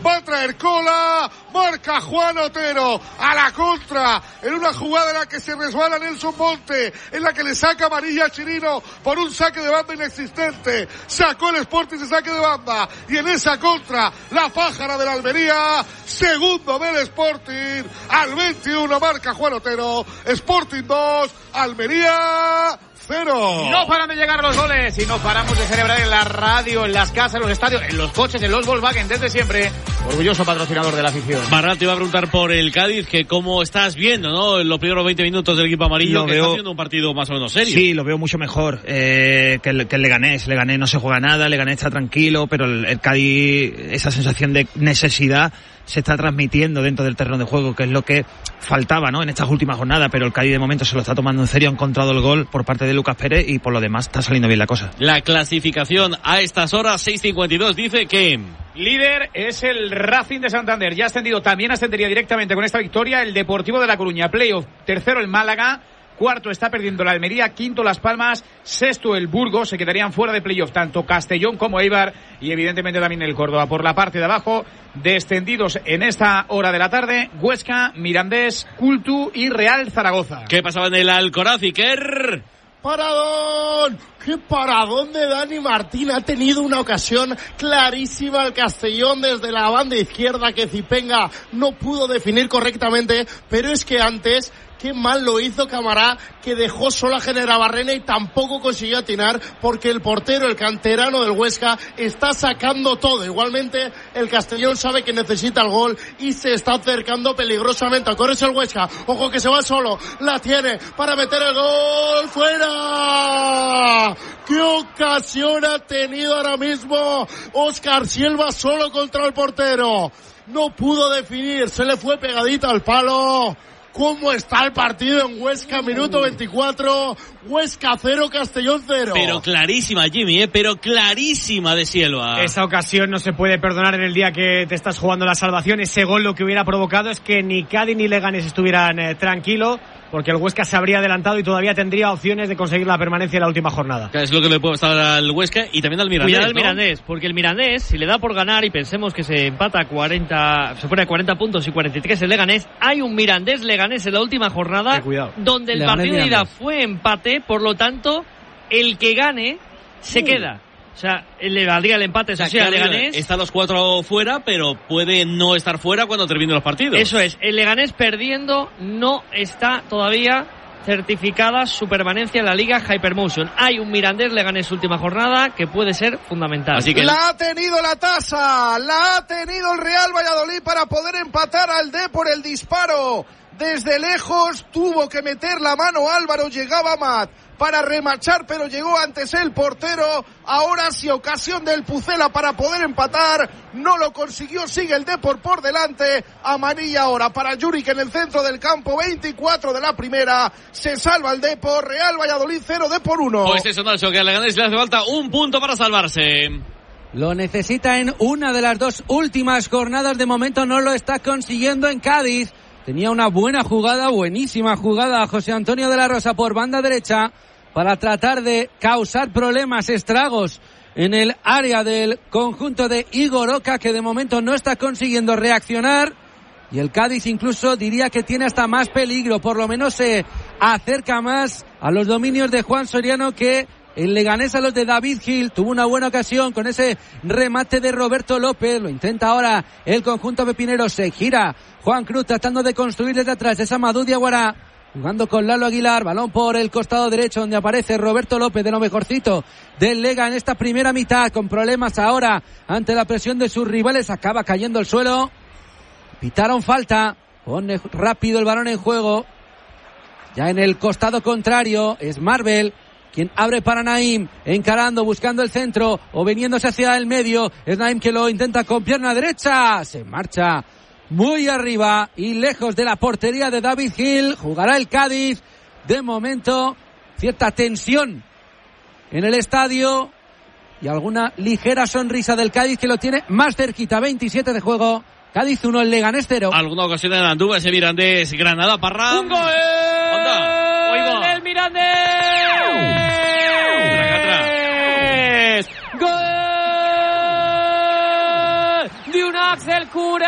va a traer cola, marca Juan Otero, a la contra, en una jugada en la que se resbala Nelson Monte, en la que le saca amarilla a Chirino por un saque de banda inexistente, sacó el Sporting ese saque de banda, y en esa contra, la pájara de la Almería, segundo del Sporting, al veintiuno marca Juan Otero, Sporting dos, Almería cero. No paran de llegar los goles y no paramos de celebrar en la radio, en las casas, en los estadios, en los coches, en los Volkswagen desde siempre. Orgulloso patrocinador de la afición. Barral, te iba a preguntar por el Cádiz, que cómo estás viendo, ¿no? En los primeros veinte minutos del equipo amarillo, Lo que veo... está haciendo un partido más o menos serio. Sí, lo veo mucho mejor eh, que, el, que el Leganés. Leganés no se juega nada, Leganés está tranquilo, pero el, el Cádiz, esa sensación de necesidad se está transmitiendo dentro del terreno de juego, que es lo que faltaba, ¿no? En estas últimas jornadas, pero el Cádiz de momento se lo está tomando en serio, ha encontrado el gol por parte de Lucas Pérez y por lo demás está saliendo bien la cosa. La clasificación a estas horas, seis cincuenta y dos, dice que líder es el Racing de Santander, ya ha ascendido, también ascendería directamente con esta victoria el Deportivo de La Coruña, playoff, tercero el Málaga, cuarto está perdiendo la Almería, quinto Las Palmas, sexto el Burgos, se quedarían fuera de playoff tanto Castellón como Eibar y evidentemente también el Córdoba. Por la parte de abajo, descendidos en esta hora de la tarde, Huesca, Mirandés, Cultu y Real Zaragoza. ¿Qué pasaba en el Alcoraz, Iker? ¡Paradón! ¡Qué paradón de Dani Martín! Ha tenido una ocasión clarísima el Castellón desde la banda izquierda que Zipenga no pudo definir correctamente, pero es que antes... Qué mal lo hizo Camará, que dejó sola a Generabarrena y tampoco consiguió atinar, porque el portero, el canterano del Huesca, está sacando todo. Igualmente, el Castellón sabe que necesita el gol y se está acercando peligrosamente. A correr el Huesca. Ojo que se va solo. La tiene para meter el gol. ¡Fuera! ¡Qué ocasión ha tenido ahora mismo Óscar Silva solo contra el portero! No pudo definir, se le fue pegadita al palo. ¿Cómo está el partido en Huesca? Minuto veinticuatro, Huesca cero, Castellón cero. Pero clarísima, Jimmy, ¿eh? Pero clarísima de Silva. Esa ocasión no se puede perdonar en el día que te estás jugando la salvación. Ese gol lo que hubiera provocado es que ni Cádiz ni Leganés estuvieran eh, tranquilos, porque el Huesca se habría adelantado y todavía tendría opciones de conseguir la permanencia en la última jornada. Es lo que le puede estar al Huesca y también al Mirandés. Cuidado al ¿no? Mirandés, porque el Mirandés, si le da por ganar y pensemos que se empata a cuarenta, se pone a cuarenta puntos y cuarenta y tres el Leganés, hay un Mirandés Leganés en la última jornada donde el Leganés, partido de ida Mirandés. fue empate, por lo tanto, el que gane se Uh. queda. O sea, le valdría el empate, eso O sea, sí, que al Leganés. está los cuatro fuera, pero puede no estar fuera cuando terminen los partidos. Eso es, el Leganés perdiendo no está todavía certificada su permanencia en la Liga Hypermotion. Hay un Mirandés Leganés última jornada que puede ser fundamental. Así que la ha tenido la tasa, la ha tenido el Real Valladolid para poder empatar al D por el disparo. Desde lejos tuvo que meter la mano Álvaro, llegaba Mat para remachar, pero llegó antes el portero. Ahora sí, ocasión del Pucela para poder empatar. No lo consiguió, sigue el Depor por delante. Amarilla ahora para Juric en el centro del campo. veinticuatro de la primera. Se salva el Depor. Real Valladolid cero, Depor uno. Pues eso, Nacho, que al Leganés le hace falta un punto para salvarse. Lo necesita en una de las dos últimas jornadas. De momento no lo está consiguiendo en Cádiz. Tenía una buena jugada, buenísima jugada José Antonio de la Rosa por banda derecha para tratar de causar problemas, estragos en el área del conjunto de Igor Oca, que de momento no está consiguiendo reaccionar. Y el Cádiz incluso diría que tiene hasta más peligro, por lo menos se acerca más a los dominios de Juan Soriano que el Leganés a los de David Gil. Tuvo una buena ocasión con ese remate de Roberto López, lo intenta ahora el conjunto pepinero, se gira Juan Cruz tratando de construir desde atrás, es Amadou Diawara jugando con Lalo Aguilar, balón por el costado derecho donde aparece Roberto López, de lo mejorcito del Lega en esta primera mitad, con problemas ahora ante la presión de sus rivales, acaba cayendo al suelo. Pitaron falta, pone rápido el balón en juego, ya en el costado contrario es Marvel quien abre para Naim, encarando, buscando el centro o veniéndose hacia el medio. Es Naim que lo intenta con pierna derecha, se marcha muy arriba y lejos de la portería de David Gil. Jugará el Cádiz. De momento, cierta tensión en el estadio y alguna ligera sonrisa del Cádiz, que lo tiene más cerquita. veintisiete de juego, Cádiz uno, el Leganés cero. Alguna ocasión en Andúba, ese Mirandés, Granada, Parra. ¡Un gol! ¡Onda! ¡Oigo! ¡El Mirandés! ¡Gol! ¡De una Axel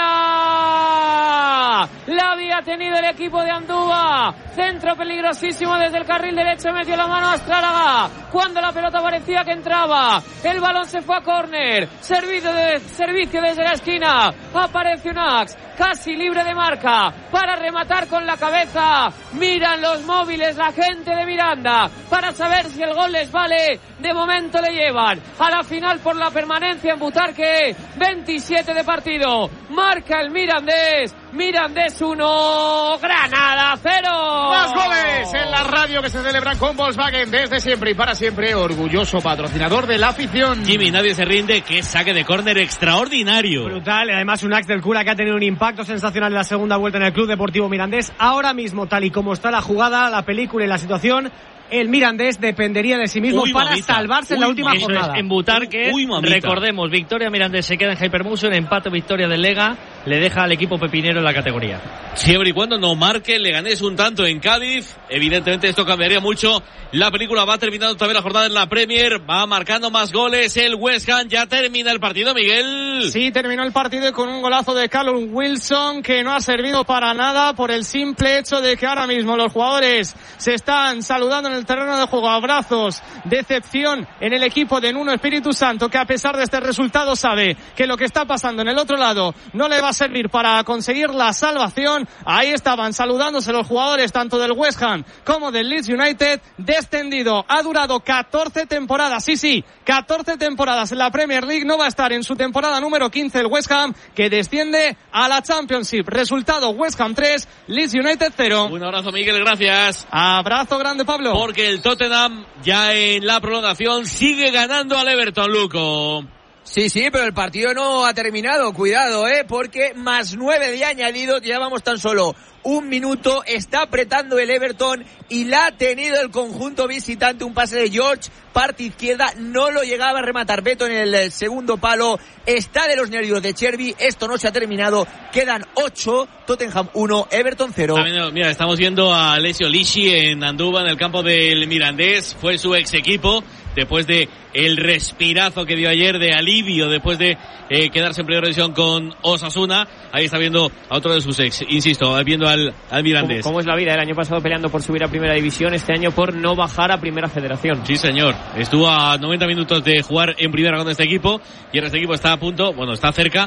Cura. La había tenido el equipo de Andúba. Centro peligrosísimo desde el carril derecho. Metió la mano a Astrálaga cuando la pelota parecía que entraba. El balón se fue a córner. Servicio, de, servicio desde la esquina. Aparece un Ax casi libre de marca para rematar con la cabeza. Miran los móviles la gente de Miranda para saber si el gol les vale. De momento le llevan a la final por la permanencia en Butarque. veintisiete de partido. Marca el Mirandés. Mirandés uno, Granada cero. Más goles en la radio que se celebran con Volkswagen desde siempre y para siempre. Orgulloso patrocinador de la afición. Jimmy, nadie se rinde. Qué saque de córner extraordinario. Brutal. Además, un Axel Cura que ha tenido un impacto sensacional en la segunda vuelta en el Club Deportivo Mirandés. Ahora mismo, tal y como está la jugada, la película y la situación, el Mirandés dependería de sí mismo Uy, para mamita. salvarse Uy, en la última eso jornada. Es, en Butarque, Uy, recordemos, victoria Mirandés se queda en Hypermotion, empate victoria del Lega, le deja al equipo pepinero en la categoría. Siempre y cuando no marque el Leganés un tanto en Cádiz, evidentemente esto cambiaría mucho. La película va terminando también la jornada en la Premier, va marcando más goles el West Ham, ya termina el partido, Miguel. Sí, terminó el partido con un golazo de Callum Wilson que no ha servido para nada por el simple hecho de que ahora mismo los jugadores se están saludando en el terreno de juego, abrazos, decepción en el equipo de Nuno Espíritu Santo, que a pesar de este resultado sabe que lo que está pasando en el otro lado no le va a servir para conseguir la salvación. Ahí estaban saludándose los jugadores tanto del West Ham como del Leeds United. Descendido, ha durado catorce temporadas, sí, sí, catorce temporadas en la Premier League, no va a estar en su temporada número quince el West Ham, que desciende a la Championship. Resultado, West Ham tres, Leeds United cero. Un abrazo, Miguel, gracias. Abrazo grande, Pablo. Porque el Tottenham ya en la prolongación sigue ganando al Everton, Luco. Sí, sí, pero el partido no ha terminado, cuidado, eh, porque más nueve de añadido, llevamos tan solo un minuto, está apretando el Everton y la ha tenido el conjunto visitante, un pase de George, parte izquierda, no lo llegaba a rematar Beto en el segundo palo, está de los nervios de Chervi, esto no se ha terminado, quedan ocho, Tottenham uno, Everton cero. Mira, estamos viendo a Alessio Lisci en Andúba, en el campo del Mirandés, fue su ex equipo, después de el respirazo que dio ayer de alivio después de eh, quedarse en primera división con Osasuna. Ahí está viendo a otro de sus ex, insisto, viendo al, al Mirandés. ¿Cómo, ¿Cómo es la vida? El año pasado peleando por subir a primera división, este año por no bajar a primera federación. Sí, señor. Estuvo a noventa minutos de jugar en primera con este equipo y ahora este equipo está a punto, bueno, está cerca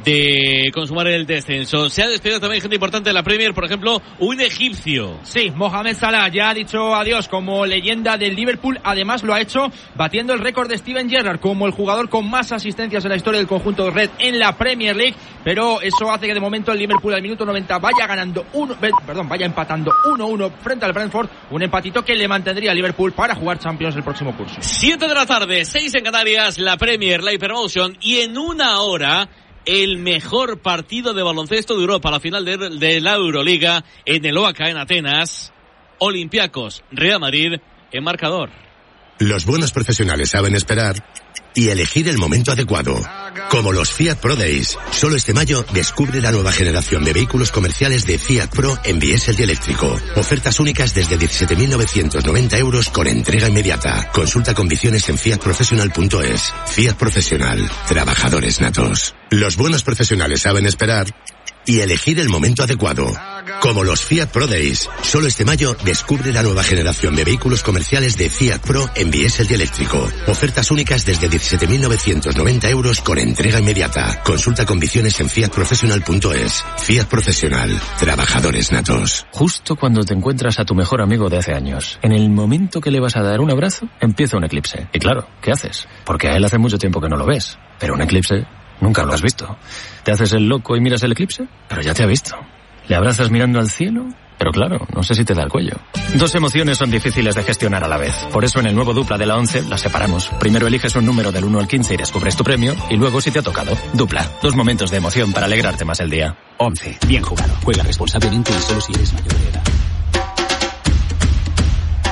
de consumar el descenso. Se ha despedido también gente importante de la Premier, por ejemplo, un egipcio. Sí, Mohamed Salah ya ha dicho adiós como leyenda del Liverpool. Además lo ha hecho batiendo el récord de Steven Gerrard como el jugador con más asistencias en la historia del conjunto red en la Premier League, pero eso hace que de momento el Liverpool al minuto noventa vaya ganando uno, perdón, vaya empatando uno uno frente al Brentford, un empatito que le mantendría al Liverpool para jugar Champions el próximo curso. siete de la tarde, seis en Canarias, la Premier, la Hypermotion, y en una hora el mejor partido de baloncesto de Europa, la final de, de la Euroliga en el O A C A en Atenas, Olympiacos, Real Madrid en marcador. Los buenos profesionales saben esperar y elegir el momento adecuado. Como los Fiat Pro Days. Solo este mayo descubre la nueva generación de vehículos comerciales de Fiat Pro en diésel y eléctrico. Ofertas únicas desde diecisiete mil novecientos noventa euros con entrega inmediata. Consulta condiciones en fiat professional punto es. Fiat Profesional. Trabajadores natos. Los buenos profesionales saben esperar y elegir el momento adecuado. Como los Fiat Pro Days. Solo este mayo descubre la nueva generación de vehículos comerciales de Fiat Pro en diésel y eléctrico. Ofertas únicas desde diecisiete mil novecientos noventa euros con entrega inmediata. Consulta condiciones en fiat professional punto es. Fiat Profesional. Trabajadores natos. Justo cuando te encuentras a tu mejor amigo de hace años, en el momento que le vas a dar un abrazo, empieza un eclipse. Y claro, ¿qué haces? Porque a él hace mucho tiempo que no lo ves. Pero un eclipse nunca lo has visto. Te haces el loco y miras el eclipse, pero ya te ha visto. Le abrazas mirando al cielo, pero claro, no sé si te da el cuello. Dos emociones son difíciles de gestionar a la vez. Por eso en el nuevo Dupla de la once las separamos. Primero eliges un número del uno al quince y descubres tu premio, y luego si te ha tocado. Dupla, dos momentos de emoción para alegrarte más el día. once. Bien jugado. Juega responsablemente y solo si eres mayor de edad.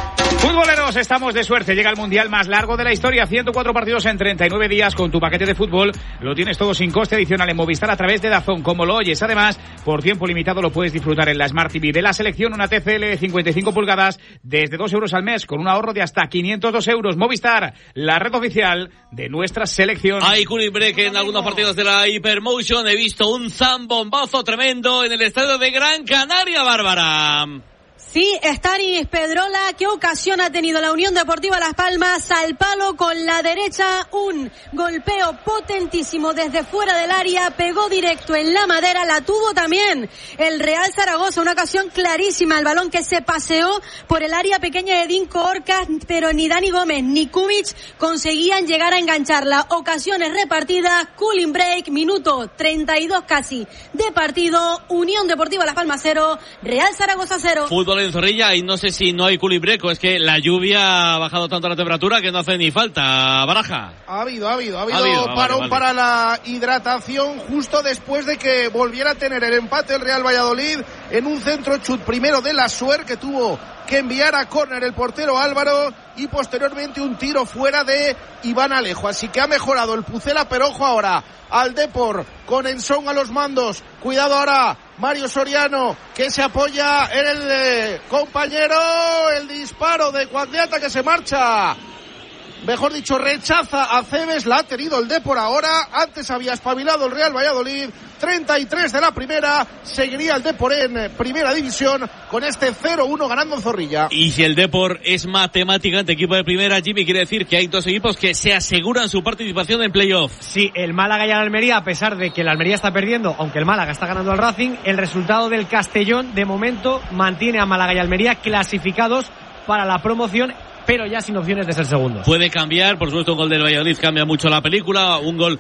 Futboleros, estamos de suerte. Llega el mundial más largo de la historia. ciento cuatro partidos en treinta y nueve días con tu paquete de fútbol. Lo tienes todo sin coste adicional en Movistar a través de DAZN, como lo oyes. Además, por tiempo limitado lo puedes disfrutar en la Smart T V de la selección. Una T C L de cincuenta y cinco pulgadas desde dos euros al mes con un ahorro de hasta quinientos dos euros. Movistar, la red oficial de nuestra selección. Hay cooling break en algunos partidos de la Hypermotion. He visto un zambombazo tremendo en el estadio de Gran Canaria, Bárbara. Sí, Stanis Pedrola, ¿qué ocasión ha tenido la Unión Deportiva Las Palmas? Al palo con la derecha, un golpeo potentísimo desde fuera del área, pegó directo en la madera, la tuvo también el Real Zaragoza, una ocasión clarísima, el balón que se paseó por el área pequeña de Dinko Orcas, pero ni Dani Gómez ni Kumic conseguían llegar a engancharla. Ocasiones repartidas, cooling break, minuto treinta y dos casi de partido, Unión Deportiva Las Palmas cero, Real Zaragoza cero. Fútbol en Zorrilla y no sé si no hay culibreco, es que la lluvia ha bajado tanto la temperatura que no hace ni falta. Baraja. Ha habido, ha habido, ha habido, ha habido parón vale, vale. para la hidratación justo después de que volviera a tener el empate el Real Valladolid en un centro chut primero de la Suer que tuvo que enviar a córner el portero Álvaro y posteriormente un tiro fuera de Iván Alejo. Así que ha mejorado el Pucela, pero ojo ahora al Depor con Ensón a los mandos. Cuidado ahora Mario Soriano, que se apoya en el eh, compañero. El disparo de Cuagliata que se marcha. Mejor dicho, rechaza a Cebes, la ha tenido el Depor ahora. Antes había espabilado el Real Valladolid. treinta y tres de la primera. Seguiría el Depor en primera división con este cero uno ganando en Zorrilla. Y si el Depor es matemáticamente equipo de primera, Jimmy, quiere decir que hay dos equipos que se aseguran su participación en playoff. Sí, el Málaga y el Almería, a pesar de que el Almería está perdiendo, aunque el Málaga está ganando al Racing, el resultado del Castellón de momento mantiene a Málaga y Almería clasificados para la promoción, pero ya sin opciones de ser segundos. Puede cambiar, por supuesto, un gol del Valladolid cambia mucho la película. Un gol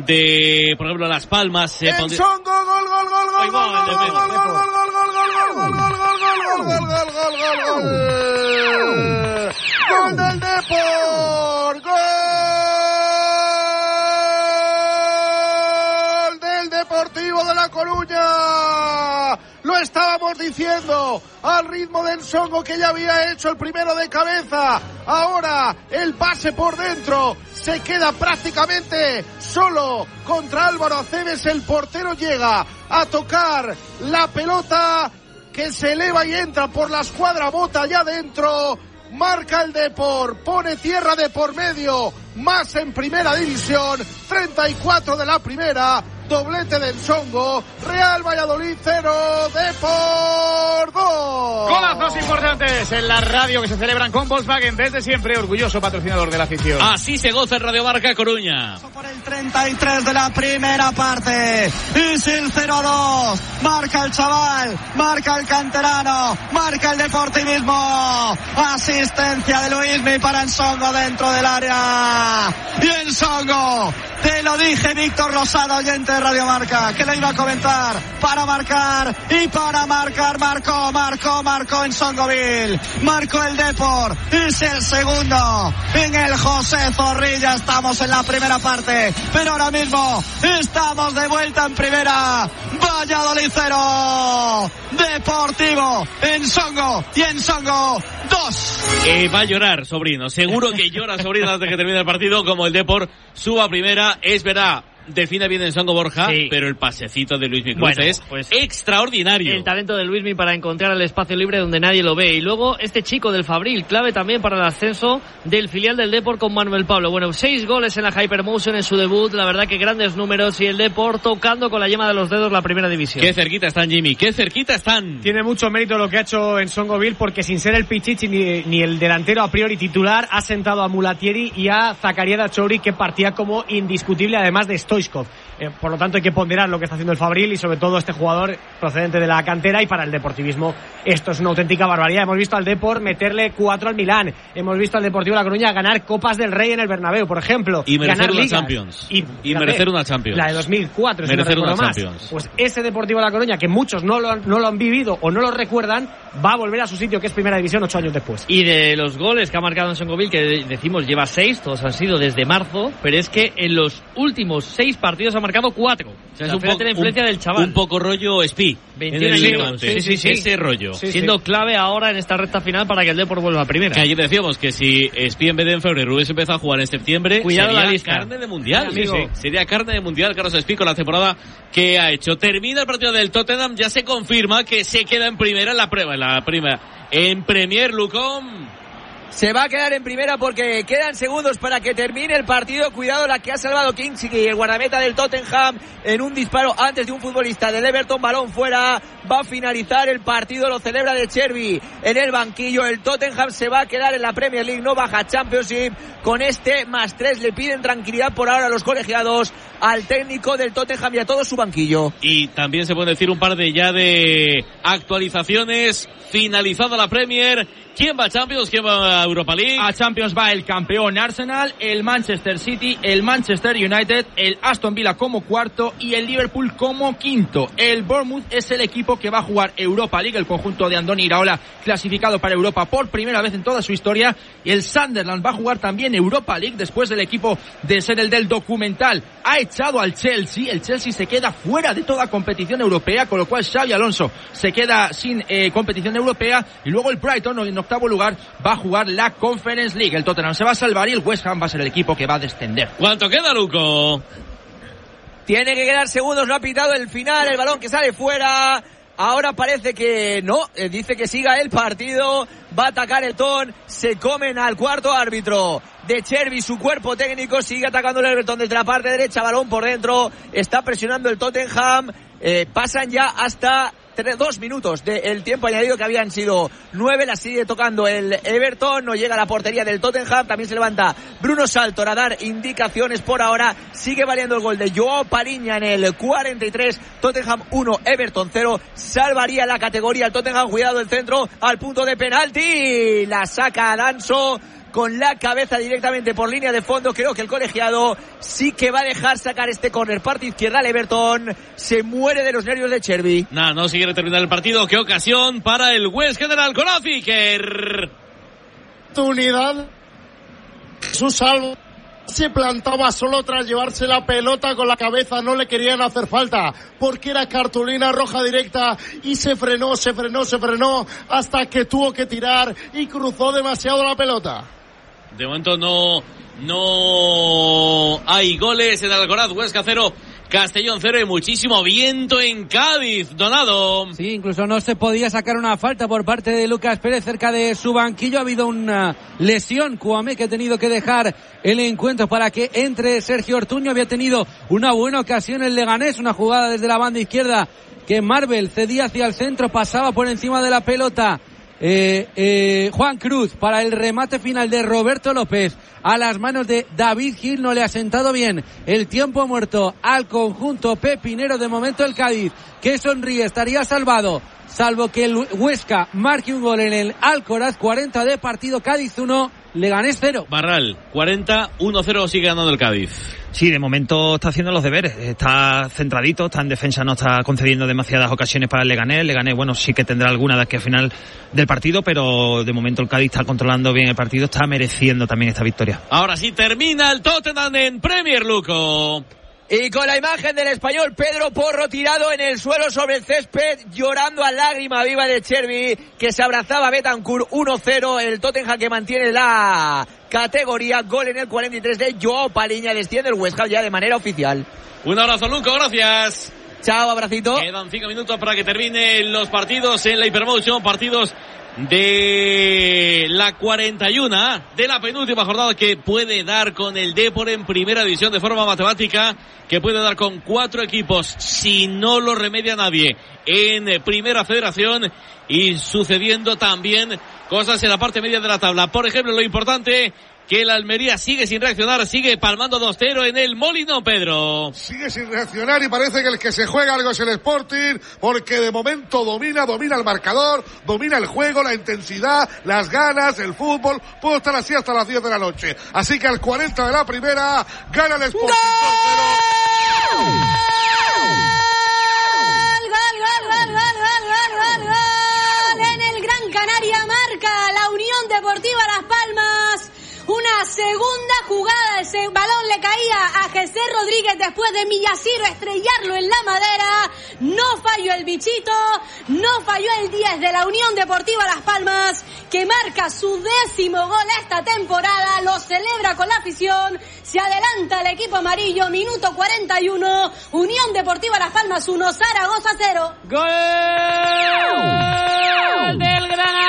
de, por ejemplo, Las Palmas. Se pondría... gol, gol, gol, gol, gol, gol, gol, gol, gol, gol, gol, gol, gol del Depor, gol del Deportivo de La Coruña. Lo estábamos diciendo, al ritmo del Ensongo, que ya había hecho el primero de cabeza. Ahora el pase por dentro, se queda prácticamente solo contra Álvaro Aceves. El portero llega a tocar la pelota que se eleva y entra por la escuadra, bota allá dentro. Marca el Depor, pone tierra de por medio, más en primera división, treinta y cuatro de la primera, doblete del Ensongo, Real Valladolid cero, Depor dos. Golazos importantes en la radio que se celebran con Volkswagen desde siempre, orgulloso patrocinador de la afición. Así se goza en Radio Marca Coruña. Por el treinta y tres de la primera parte, es el cero dos, marca el chaval, marca el canterano, marca el deportivismo, asistencia de Luismi para Ensongo dentro del área, y Ensongo, te lo dije, Víctor Rosado, oyente de Radio Marca, que lo iba a comentar, para marcar y para marcar, marcó, marcó, marcó Ensongoville, marcó el Depor, es el segundo en el José Zorrilla. Estamos en la primera parte, pero ahora mismo estamos de vuelta en primera. Valladolid cero, Deportivo Ensongo y Ensongo dos. Eh, va a llorar, sobrino, seguro que llora, sobrino, antes de que termine el partido, como el Depor suba a primera. Es verdad, define bien Ensongo, Borja, sí, pero el pasecito de Luismi Cruz bueno, es pues, extraordinario. El talento de Luismi para encontrar el espacio libre donde nadie lo ve. Y luego este chico del Fabril, clave también para el ascenso del filial del Depor con Manuel Pablo. Bueno, seis goles en la Hypermotion en su debut, la verdad que grandes números, y el Depor tocando con la yema de los dedos la primera división. Qué cerquita están, Jimmy, qué cerquita están. Tiene mucho mérito lo que ha hecho Ensongoville, porque sin ser el Pichichi ni, ni el delantero a priori titular, ha sentado a Mulatieri y a Zakaria Dachouri, que partía como indiscutible, además de Stoichkov. Eh, por lo tanto hay que ponderar lo que está haciendo el Fabril y sobre todo este jugador procedente de la cantera, y para el deportivismo esto es una auténtica barbaridad. Hemos visto al Depor meterle cuatro al Milán, hemos visto al Deportivo La Coruña ganar Copas del Rey en el Bernabéu, por ejemplo, y merecer ganar una ligas, Champions y, y merecer una Champions, la de dos mil cuatro, si merecer no una más. Champions. Pues ese Deportivo La Coruña, que muchos no lo, no lo han vivido o no lo recuerdan, va a volver a su sitio, que es primera división, ocho años después. Y de los goles que ha marcado Ensongoville, que decimos lleva seis, todos han sido desde marzo, pero es que en los últimos seis partidos ha marcado cuatro. O sea, es un poco la influencia un, del chaval. Un poco rollo Espí. veintiún años. Sí, sí, sí. Ese rollo. Sí, siendo sí. clave ahora en esta recta final para que el Depor vuelva a primera. Que ayer decíamos que si Espí en vez de en febrero hubiese empezado a jugar en septiembre, cuidado sería la lista. Carne de mundial. Sí, sí. Sería carne de mundial Carlos Espí con la temporada que ha hecho. Termina el partido del Tottenham, ya se confirma que se queda en primera en la prueba, en la primera. En Premier, Lucón. Se va a quedar en primera porque quedan segundos para que termine el partido. Cuidado la que ha salvado Kingsley, el guardameta del Tottenham, en un disparo antes de un futbolista del Everton. Balón fuera. Va a finalizar el partido. Lo celebra De Chervi en el banquillo. El Tottenham se va a quedar en la Premier League. No baja Championship. Con este más tres le piden tranquilidad por ahora a los colegiados, al técnico del Tottenham y a todo su banquillo. Y también se puede decir un par de ya de actualizaciones. Finalizada la Premier. ¿Quién va a Champions? ¿Quién va a Europa League? A Champions va el campeón Arsenal, el Manchester City, el Manchester United, el Aston Villa como cuarto y el Liverpool como quinto. El Bournemouth es el equipo que va a jugar Europa League, el conjunto de Andoni Iraola clasificado para Europa por primera vez en toda su historia. Y el Sunderland va a jugar también Europa League después del equipo de ser el del documental. Ha echado al Chelsea, el Chelsea se queda fuera de toda competición europea, con lo cual Xabi Alonso se queda sin eh, competición europea. Y luego el Brighton, en octavo lugar, va a jugar la Conference League. El Tottenham se va a salvar y el West Ham va a ser el equipo que va a descender. ¿Cuánto queda, Luco? Tiene que quedar segundos, no ha pitado el final, el balón que sale fuera. Ahora parece que no, eh, dice que siga el partido, va a atacar el Ton, se comen al cuarto árbitro. De Chervi, su cuerpo técnico, sigue atacando el Everton desde la parte derecha, balón por dentro, está presionando el Tottenham, eh, pasan ya hasta Tres, dos minutos del tiempo añadido, que habían sido nueve. La sigue tocando el Everton, no llega a la portería del Tottenham. También se levanta Bruno Saltor a dar indicaciones. Por ahora sigue valiendo el gol de Joao Pariña en el cuarenta y tres. Tottenham uno, Everton cero. Salvaría la categoría el Tottenham. Cuidado el centro al punto de penalti, la saca Alonso con la cabeza directamente por línea de fondo. Creo que el colegiado sí que va a dejar sacar este córner. Parte izquierda al Everton. Se muere de los nervios de Chervi. Nada, no si quiere terminar el partido. Qué ocasión para el West General con Aziker. Oportunidad. Su salvo se plantaba solo tras llevarse la pelota con la cabeza. No le querían hacer falta porque era cartulina roja directa y se frenó, se frenó, se frenó hasta que tuvo que tirar y cruzó demasiado la pelota. De momento no, no hay goles en Alcoraz. Huesca cero, Castellón cero y muchísimo viento en Cádiz. Donado. Sí, incluso no se podía sacar una falta por parte de Lucas Pérez cerca de su banquillo. Ha habido una lesión, Kouamé, que ha tenido que dejar el encuentro para que entre Sergio Ortuño. Había tenido una buena ocasión el Leganés, una jugada desde la banda izquierda que Marvel cedía hacia el centro, pasaba por encima de la pelota. Eh, eh, Juan Cruz para el remate final de Roberto López a las manos de David Gil. No le ha sentado bien el tiempo muerto al conjunto pepinero. De momento el Cádiz, que sonríe, estaría salvado salvo que el Huesca marque un gol en el Alcoraz. Cuarenta de partido, Cádiz uno, Leganés cero. Barral, cuarenta, uno cero sigue ganando el Cádiz. Sí, de momento está haciendo los deberes, está centradito, está en defensa, no está concediendo demasiadas ocasiones para el Leganés. El Leganés, bueno, sí que tendrá alguna de aquí al final del partido, pero de momento el Cádiz está controlando bien el partido, está mereciendo también esta victoria. Ahora sí termina el Tottenham en Premier, Luco. Y con la imagen del español Pedro Porro tirado en el suelo sobre el césped, llorando a lágrima viva de Chervi, que se abrazaba a Betancourt. Uno cero, el Tottenham que mantiene la categoría. Gol en el cuarenta y tres de Joao Paliña. Desciende el West Ham ya de manera oficial. Un abrazo, Luco, gracias. Chao, abracito. Quedan cinco minutos para que terminen los partidos en la Hypermotion, partidos de la cuarenta y uno de la penúltima jornada, que puede dar con el Depor en primera división de forma matemática, que puede dar con cuatro equipos si no lo remedia nadie en primera federación, y sucediendo también cosas en la parte media de la tabla. Por ejemplo, lo importante, que el Almería sigue sin reaccionar, sigue palmando dos cero en el Molinón, Pedro. Sigue sin reaccionar y parece que el que se juega algo es el Sporting, porque de momento domina, domina el marcador, domina el juego, la intensidad, las ganas, el fútbol. Puedo estar así hasta las diez de la noche. Así que al cuarenta de la primera gana el Sporting. ¡Gol! ¡Gol, gol, gol, gol, gol, gol, gol! En el Gran Canaria marca la Unión Deportiva Las Palmas. Una segunda jugada, ese balón le caía a José Rodríguez después de Millaciro estrellarlo en la madera. No falló el bichito, no falló el diez de la Unión Deportiva Las Palmas, que marca su décimo gol esta temporada, lo celebra con la afición. Se adelanta el equipo amarillo, minuto cuarenta y uno, Unión Deportiva Las Palmas uno, Zaragoza cero. ¡Gol del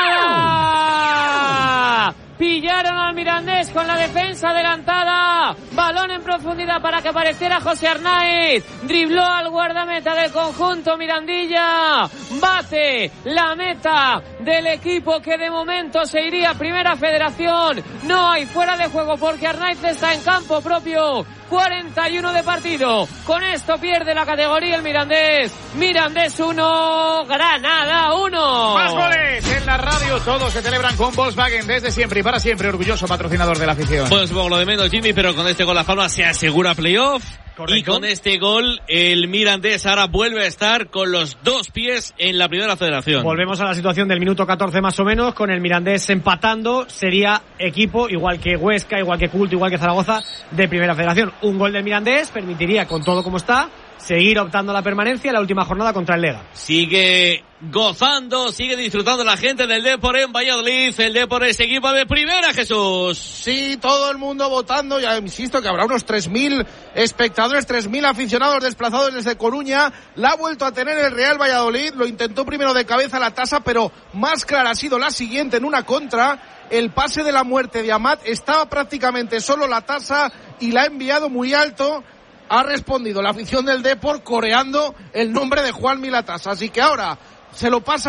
Granada! Pillaron al Mirandés con la defensa adelantada. Balón en profundidad para que apareciera José Arnaiz. Dribló al guardameta del conjunto Mirandilla. Bate la meta del equipo que de momento se iría a Primera Federación. No hay fuera de juego porque Arnaiz está en campo propio. cuarenta y uno de partido. Con esto pierde la categoría el Mirandés. Mirandés uno, Granada uno. Más goles en la radio. Todos se celebran con Volkswagen desde siempre y para siempre. Orgulloso patrocinador de la afición. Pues un poco lo de menos, Jimmy, pero con este gol Las Palmas se asegura playoff. Correcto. Y con este gol el Mirandés ahora vuelve a estar con los dos pies en la Primera Federación. Volvemos a la situación del minuto catorce más o menos, con el Mirandés empatando. Sería equipo, igual que Huesca, igual que Culto, igual que Zaragoza, de Primera Federación. Un gol del Mirandés permitiría, con todo como está, seguir optando a la permanencia en la última jornada contra el Lega. Sigue gozando, sigue disfrutando la gente del Depor en Valladolid. El Depor es equipo de primera, Jesús. Sí, todo el mundo votando. Ya insisto que habrá unos tres mil espectadores, tres mil aficionados desplazados desde Coruña. La ha vuelto a tener el Real Valladolid. Lo intentó primero de cabeza la tasa, pero más clara ha sido la siguiente en una contra. El pase de la muerte de Amat. Estaba prácticamente solo la tasa y la ha enviado muy alto. Ha respondido la afición del Depor coreando el nombre de Juan Milatasa. Así que ahora se lo pasa